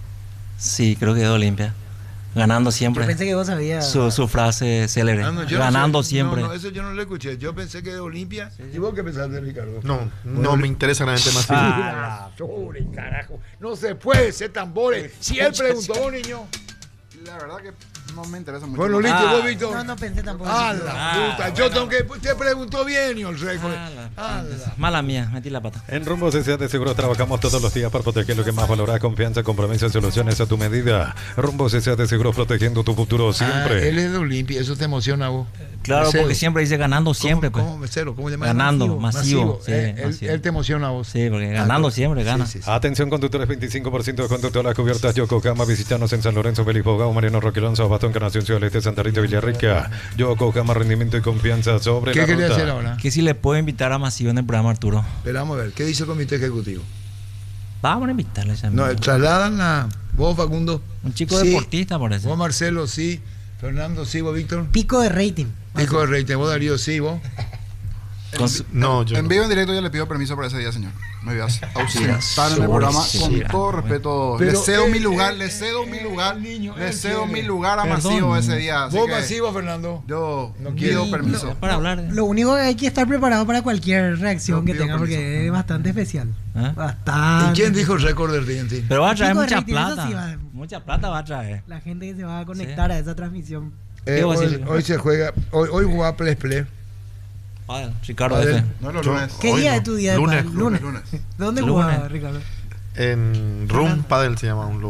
[SPEAKER 4] Sí, creo que es de Olimpia. Ganando siempre.
[SPEAKER 5] Yo pensé que vos sabías.
[SPEAKER 4] Su, su frase célebre.
[SPEAKER 1] Ah, no, yo no
[SPEAKER 4] Ganando
[SPEAKER 1] sé.
[SPEAKER 4] siempre.
[SPEAKER 1] No, no, eso yo no lo escuché. Yo pensé que de Olimpia. ¿Y vos qué pensaste, Ricardo?
[SPEAKER 6] No, no me interesa la gente más.
[SPEAKER 1] Ah, la torre, carajo. No se puede ser tambores. Si él preguntó, niño.
[SPEAKER 3] La verdad que no me interesa mucho.
[SPEAKER 1] Bueno, listo,
[SPEAKER 4] Ah.
[SPEAKER 1] vos, Víctor.
[SPEAKER 5] No, no pensé tampoco.
[SPEAKER 1] Ah,
[SPEAKER 5] en eso.
[SPEAKER 1] la
[SPEAKER 4] Ah,
[SPEAKER 1] puta. Yo tengo que. Te preguntó bien, y el récord.
[SPEAKER 4] Ah, la-
[SPEAKER 1] Ah, la-
[SPEAKER 4] Mala mía, metí la pata.
[SPEAKER 7] En Rumbo C C A de Seguros trabajamos todos los días para proteger lo que más valora, confianza, compromiso y soluciones a tu medida. Rumbo C C A de Seguros protegiendo tu futuro
[SPEAKER 1] Ah,
[SPEAKER 7] siempre.
[SPEAKER 1] él es de Olimpia, eso te emociona a vos.
[SPEAKER 4] Claro,
[SPEAKER 1] Mesero.
[SPEAKER 4] porque siempre dice ganando siempre,
[SPEAKER 1] ¿Cómo,
[SPEAKER 4] pues.
[SPEAKER 1] ¿Cómo, mesero? ¿Cómo llamas?
[SPEAKER 4] Ganando, masivo, sí,
[SPEAKER 1] Eh, él,
[SPEAKER 4] masivo.
[SPEAKER 1] él te emociona a vos.
[SPEAKER 4] Sí, porque
[SPEAKER 1] Ah,
[SPEAKER 4] ganando
[SPEAKER 1] claro.
[SPEAKER 4] siempre gana.
[SPEAKER 1] Sí, sí, sí.
[SPEAKER 7] Atención conductores, veinticinco por ciento de descuento en todas las cubiertas Yokohama. Visitanos en San Lorenzo, Félix Bogao, Mariano Roque Alonso, Bastón, Encarnación, Ciudad del Este, Santa Rita, Villarrica. Yokohama, rendimiento y confianza sobre
[SPEAKER 1] ¿Qué
[SPEAKER 7] la
[SPEAKER 1] quería
[SPEAKER 7] ruta.
[SPEAKER 1] hacer ahora?
[SPEAKER 4] Que si le puedo invitar a Masivo en el programa, Arturo.
[SPEAKER 1] Pero vamos a ver, ¿qué dice el comité ejecutivo?
[SPEAKER 4] Vamos a invitarle a ese
[SPEAKER 1] No,
[SPEAKER 4] amigo.
[SPEAKER 1] trasladan a vos, Facundo.
[SPEAKER 4] Un chico
[SPEAKER 1] Sí.
[SPEAKER 4] deportista, parece.
[SPEAKER 1] Vos, Marcelo, sí. Fernando, sí. Vos, Víctor.
[SPEAKER 5] Pico de rating.
[SPEAKER 1] Pico de rating. Vos, Darío, sí. Vos.
[SPEAKER 4] Con su-
[SPEAKER 6] No, yo
[SPEAKER 3] En
[SPEAKER 6] no.
[SPEAKER 3] vivo en directo ya le pido permiso para ese día, señor. Me voy a ausentar
[SPEAKER 4] Sí,
[SPEAKER 3] en el programa
[SPEAKER 4] sí,
[SPEAKER 3] con
[SPEAKER 4] sí.
[SPEAKER 3] todo respeto.
[SPEAKER 1] Pero
[SPEAKER 3] le cedo
[SPEAKER 1] él-
[SPEAKER 3] mi lugar,
[SPEAKER 1] él-
[SPEAKER 3] le cedo mi
[SPEAKER 1] él-
[SPEAKER 3] lugar,
[SPEAKER 1] el niño,
[SPEAKER 3] le
[SPEAKER 1] él
[SPEAKER 3] cedo
[SPEAKER 1] quiere.
[SPEAKER 3] mi lugar a
[SPEAKER 4] Perdón.
[SPEAKER 3] Masivo ese día. Así
[SPEAKER 1] Vos,
[SPEAKER 3] que
[SPEAKER 1] masivo, Fernando.
[SPEAKER 3] yo
[SPEAKER 1] No
[SPEAKER 3] pido
[SPEAKER 1] quiere.
[SPEAKER 3] permiso.
[SPEAKER 4] Es para hablar. ¿eh?
[SPEAKER 5] Lo único que hay que estar preparado para cualquier reacción
[SPEAKER 3] No
[SPEAKER 5] que
[SPEAKER 3] pido
[SPEAKER 5] tenga,
[SPEAKER 3] permiso.
[SPEAKER 5] porque es bastante especial.
[SPEAKER 4] ¿Eh?
[SPEAKER 5] Bastante.
[SPEAKER 1] ¿Y quién dijo el récord del Argentina?
[SPEAKER 4] Pero va a traer
[SPEAKER 5] Chico de
[SPEAKER 4] mucha
[SPEAKER 5] rating, eso
[SPEAKER 4] plata.
[SPEAKER 5] sí va.
[SPEAKER 4] Mucha plata va a traer.
[SPEAKER 5] La gente que se va a conectar a esa transmisión.
[SPEAKER 1] Eh,
[SPEAKER 4] ¿Qué va a
[SPEAKER 1] hoy,
[SPEAKER 4] decir?
[SPEAKER 1] hoy se juega. Hoy, hoy juega Ples Ples.
[SPEAKER 4] Padre, Ricardo
[SPEAKER 1] Padre.
[SPEAKER 4] F.
[SPEAKER 3] No los
[SPEAKER 6] Yo-
[SPEAKER 3] lunes.
[SPEAKER 5] ¿Qué
[SPEAKER 6] Hoy
[SPEAKER 5] día
[SPEAKER 6] no.
[SPEAKER 5] es tu día de
[SPEAKER 6] Lunes,
[SPEAKER 5] pádel?
[SPEAKER 3] Lunes,
[SPEAKER 5] Lunes.
[SPEAKER 3] lunes.
[SPEAKER 5] ¿Dónde
[SPEAKER 4] Lunes.
[SPEAKER 5] jugaba, Ricardo?
[SPEAKER 6] En Room Padel se llama un lugar.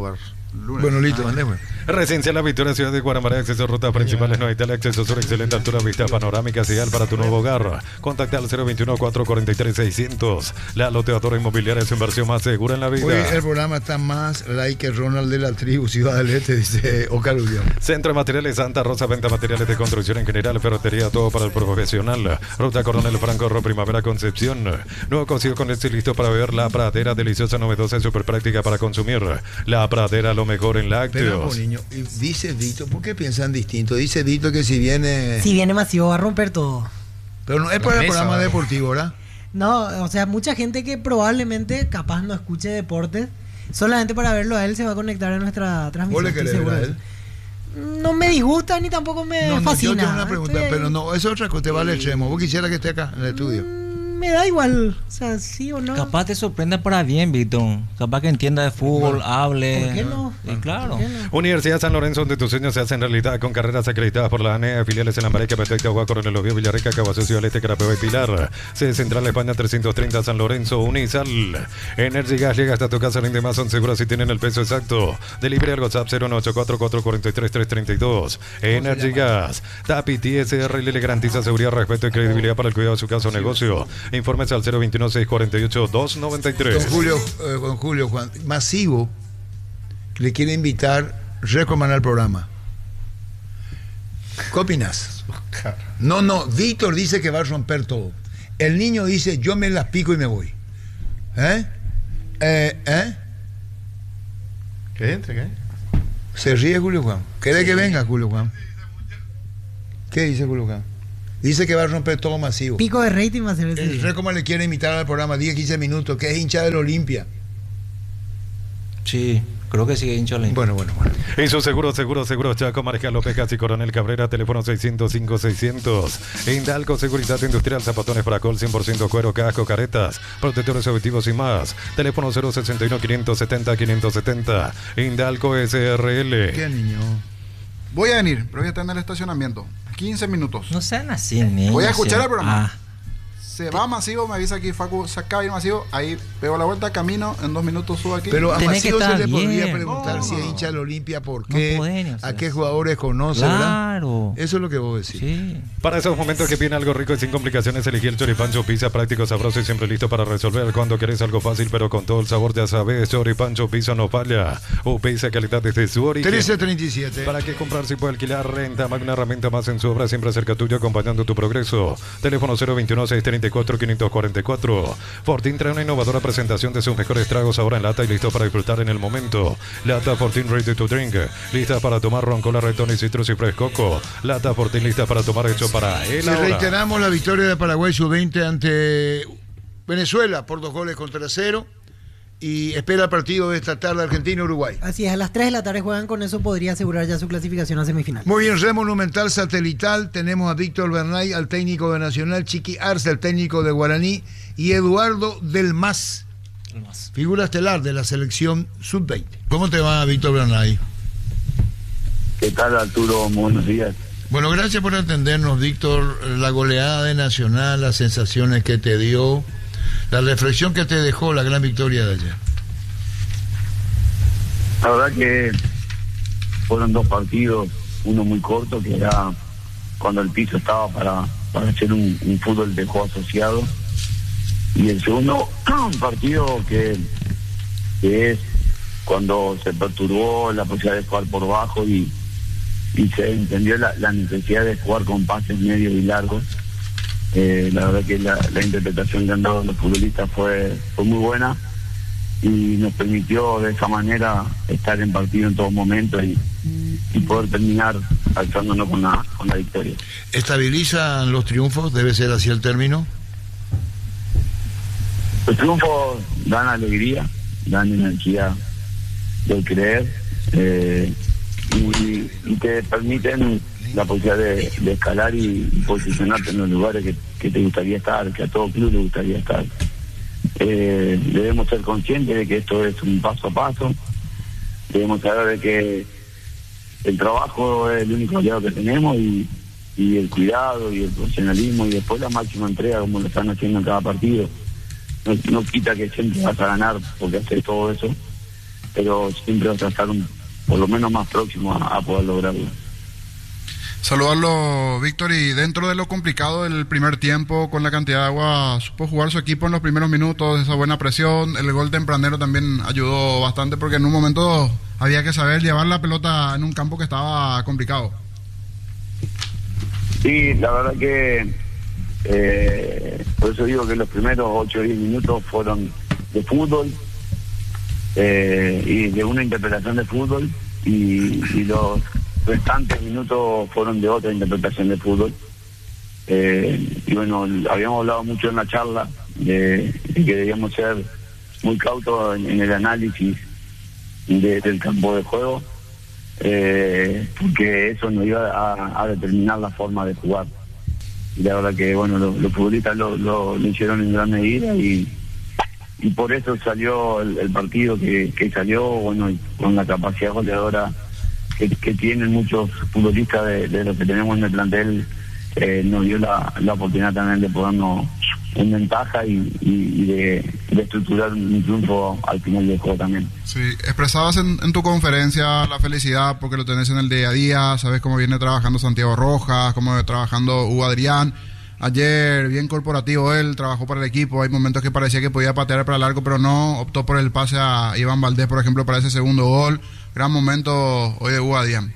[SPEAKER 3] lunes.
[SPEAKER 1] Bueno, listo,
[SPEAKER 3] Ah.
[SPEAKER 1] mandemos.
[SPEAKER 7] Residencial La Victoria, ciudad de Guaramara, accesos rutas principales, no hay tal acceso sur, excelente altura, vista panorámica, ideal para tu nuevo hogar. Contacta al cero veintiuno, cuatrocientos cuarenta y tres, seiscientos. La loteadora inmobiliaria es su inversión más segura en la vida.
[SPEAKER 1] Hoy el programa está más like que Ronald de la tribu Ciudad del Este, dice Oscar Ulloa.
[SPEAKER 7] Centro de Materiales Santa Rosa, venta materiales de construcción en general, ferretería, todo para el profesional. Ruta Coronel Franco, Ro Primavera Concepción. Nuevo cocido con este listo para beber. La Pradera, deliciosa, novedosa y súper práctica para consumir. La Pradera, lo mejor en
[SPEAKER 1] Pero,
[SPEAKER 7] lácteos.
[SPEAKER 1] niño, y dice Vito, ¿por qué piensan distinto? Dice Vito que si viene...
[SPEAKER 5] Si viene masivo va a romper todo.
[SPEAKER 1] Pero no es para el
[SPEAKER 6] mesa,
[SPEAKER 1] programa
[SPEAKER 6] ¿verdad?
[SPEAKER 1] deportivo, ¿verdad?
[SPEAKER 5] No, o sea, mucha gente que probablemente capaz no escuche deportes, solamente para verlo a él se va a conectar a nuestra transmisión.
[SPEAKER 1] ¿Vos le
[SPEAKER 5] estoy
[SPEAKER 1] querés ver a
[SPEAKER 5] seguro
[SPEAKER 1] él?
[SPEAKER 5] de eso. No me disgusta ni tampoco me
[SPEAKER 1] No, no,
[SPEAKER 5] fascina.
[SPEAKER 1] yo tengo una pregunta,
[SPEAKER 5] Estoy ahí.
[SPEAKER 1] pero no, eso es otra cosa, te va al extremo. ¿Vos quisieras que esté acá en el estudio?
[SPEAKER 5] Mm, Me da igual, o sea, sí o no.
[SPEAKER 4] Capaz te sorprenda para bien, Víctor. Capaz que entienda de fútbol, hable.
[SPEAKER 5] ¿Por qué no?
[SPEAKER 4] Y claro.
[SPEAKER 5] ¿Por qué no?
[SPEAKER 7] Universidad San Lorenzo, donde tus sueños se hacen realidad con carreras acreditadas por la A N E, filiales en Lambareque, Petecta, Agua, Coronel Oviedo, Villarrica, Caguazú, Ciudad del Este, Carapeo y Pilar. Sede Central España trescientos treinta, San Lorenzo, Unisal. Energy Gas llega hasta tu casa, rinde más, son seguros si tienen el peso exacto. Delivery al WhatsApp cero nueve ocho cuatro, cuatro cuatro tres, tres tres dos. Energy Gas. Tapi T S R L le garantiza seguridad, respeto y credibilidad para el cuidado de su casa o negocio. Informes al cero veintiuno, seiscientos cuarenta y ocho, doscientos noventa y tres.
[SPEAKER 1] Don Julio, eh, don Julio, Juan, Masivo le quiere invitar Recoman al programa. ¿Qué opinas? No, no, Víctor dice que va a romper todo. El niño dice, yo me las pico y me voy. ¿Eh? ¿Eh? ¿Eh?
[SPEAKER 6] ¿Qué entre qué?
[SPEAKER 1] Se ríe Julio Juan. ¿Quiere que venga Julio Juan? ¿Qué dice Julio Juan? Dice que va a romper todo Masivo.
[SPEAKER 5] Pico de rating va a ser ese
[SPEAKER 1] El
[SPEAKER 5] día.
[SPEAKER 1] Recoman le quiere invitar al programa diez, quince minutos, que es hincha del Olimpia.
[SPEAKER 4] Sí, creo que sigue hincho la
[SPEAKER 1] Bueno, bueno, bueno.
[SPEAKER 7] Y su seguro, seguro, seguro, Chaco, Mariscal López, Casi Coronel Cabrera, teléfono seiscientos cinco, seiscientos. Indalco, Seguridad Industrial, Zapatones Fracol, cien por ciento cuero, casco, caretas, protectores auditivos y más. Teléfono cero sesenta y uno, quinientos setenta, quinientos setenta. Indalco S R L.
[SPEAKER 1] ¿Qué niño?
[SPEAKER 3] Voy a venir, pero voy a estar en el estacionamiento. quince minutos.
[SPEAKER 4] No sean así, niños.
[SPEAKER 3] Voy a escuchar
[SPEAKER 4] sí.
[SPEAKER 3] el programa.
[SPEAKER 4] Ah,
[SPEAKER 3] Se va Masivo, me avisa aquí Facu, se acaba de ir Masivo, ahí pego la vuelta, camino, en dos minutos subo aquí.
[SPEAKER 1] Pero a
[SPEAKER 4] Tenés que
[SPEAKER 1] Masivo se
[SPEAKER 4] estar
[SPEAKER 1] le podría
[SPEAKER 4] bien.
[SPEAKER 1] preguntar
[SPEAKER 3] No.
[SPEAKER 1] si es hincha del Olimpia, por
[SPEAKER 4] No
[SPEAKER 1] qué,
[SPEAKER 4] podés, o sea.
[SPEAKER 1] a qué jugadores conoce, ¿verdad?
[SPEAKER 4] claro.
[SPEAKER 1] Eso es lo que vos decís.
[SPEAKER 4] Sí.
[SPEAKER 7] Para esos momentos que viene algo rico y sin complicaciones, elegí el choripancho pizza, práctico, sabroso y siempre listo para resolver. Cuando querés algo fácil, pero con todo el sabor, ya sabes, choripancho pizza no falla. O pizza calidad desde su origen.
[SPEAKER 1] trece treinta y siete.
[SPEAKER 7] ¿Para qué comprar si puede alquilar? Renta, más una herramienta más en su obra, siempre cerca tuyo, acompañando tu progreso. Teléfono cero veintiuno, seiscientos treinta y cuatro, quinientos cuarenta y cuatro. Fortín trae una innovadora presentación de sus mejores tragos ahora en lata y listo para disfrutar en el momento. Lata Fortín Ready to Drink, lista para tomar ron, cola, retón y citrus y frescoco. Lata Fortín lista para tomar, hecho para él
[SPEAKER 1] Y
[SPEAKER 7] ahora.
[SPEAKER 1] reiteramos la victoria de Paraguay sub veinte ante Venezuela por dos goles contra cero. Y espera el partido de esta tarde Argentina-Uruguay.
[SPEAKER 5] Así es, a las tres de la tarde juegan, con eso podría asegurar ya su clasificación a semifinal.
[SPEAKER 1] Muy bien, Red Monumental Satelital. Tenemos a Víctor Bernay, al técnico de Nacional, Chiqui Arce, el técnico de Guaraní, y Eduardo Del Mas,
[SPEAKER 4] El más.
[SPEAKER 1] figura estelar de la selección sub veinte. ¿Cómo te va, Víctor Bernay?
[SPEAKER 10] ¿Qué tal, Arturo? Muy buenos días.
[SPEAKER 1] Bueno, gracias por atendernos, Víctor. La goleada de Nacional, las sensaciones que te dio, la reflexión que te dejó la gran victoria de ayer.
[SPEAKER 10] La verdad que fueron dos partidos, uno muy corto, que era cuando el piso estaba para, para hacer un, un fútbol de juego asociado, y el segundo un partido que, que es cuando se perturbó la posibilidad de jugar por bajo y, y se entendió la, la necesidad de jugar con pases medios y largos. Eh, la verdad que la, la interpretación que han dado los futbolistas fue, fue muy buena y nos permitió de esa manera estar en partido en todo momento y, y poder terminar alzándonos con la, con la victoria.
[SPEAKER 1] ¿Estabilizan los triunfos? ¿Debe ser así el término?
[SPEAKER 10] Los triunfos dan alegría, dan energía del creer eh, y, y te permiten la posibilidad de, de escalar y, y posicionarte en los lugares que, que te gustaría estar, que a todo club le gustaría estar. Eh, debemos ser conscientes de que esto es un paso a paso, debemos saber de que el trabajo es el único aliado que tenemos y, y el cuidado y el profesionalismo y después la máxima entrega como lo están haciendo en cada partido. No, no quita que siempre vas a ganar porque haces todo eso, pero siempre vas a estar un, por lo menos más próximo a, a poder lograrlo.
[SPEAKER 3] Saludarlo, Víctor, y dentro de lo complicado del primer tiempo, con la cantidad de agua, supo jugar su equipo en los primeros minutos, esa buena presión, el gol tempranero también ayudó bastante, porque en un momento había que saber llevar la pelota en un campo que estaba complicado.
[SPEAKER 10] Sí, la verdad que eh, por eso digo que los primeros ocho o diez minutos fueron de fútbol eh, y de una interpretación de fútbol, y, y los restantes minutos fueron de otra interpretación de fútbol. Eh, y bueno, habíamos hablado mucho en la charla de, de que debíamos ser muy cautos en, en el análisis de, del campo de juego, eh, porque eso nos iba a, a determinar la forma de jugar. Y la verdad que bueno, los, los futbolistas lo, lo, lo hicieron en gran medida, y, y por eso salió el, el partido que, que salió, bueno, con la capacidad goleadora que, que tienen muchos futbolistas de, de los que tenemos en el plantel. Eh, nos dio la, la oportunidad también de ponernos en ventaja y, y, y de, de estructurar un triunfo al final del juego también.
[SPEAKER 3] Sí, expresabas en, en tu conferencia la felicidad porque lo tenés en el día a día, sabes cómo viene trabajando Santiago Rojas, cómo viene trabajando Hugo Adrián. Ayer, bien corporativo él, trabajó para el equipo, hay momentos que parecía que podía patear para largo, pero no, optó por el pase a Iván Valdés, por ejemplo, para ese segundo gol. Gran momento hoy de Hugo Adrián.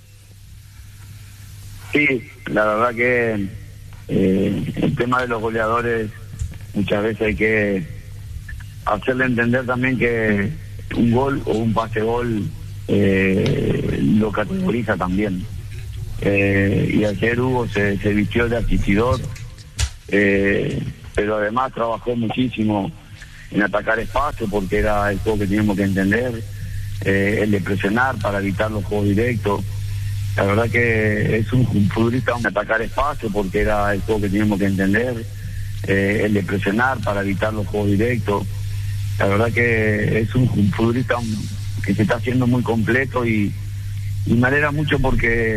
[SPEAKER 10] Sí, la verdad que eh, el tema de los goleadores muchas veces hay que hacerle entender también que un gol o un pase gol eh, lo categoriza también. Eh, y ayer Hugo se, se vistió de asistidor, eh, pero además trabajó muchísimo en atacar espacio, porque era el juego que teníamos que entender, eh, el de presionar para evitar los juegos directos. La verdad que es un, un futbolista en atacar espacio, porque era el juego que teníamos que entender, eh, el de presionar para evitar los juegos directos. La verdad que es un, un futbolista que se está haciendo muy completo, y, y me alegra mucho porque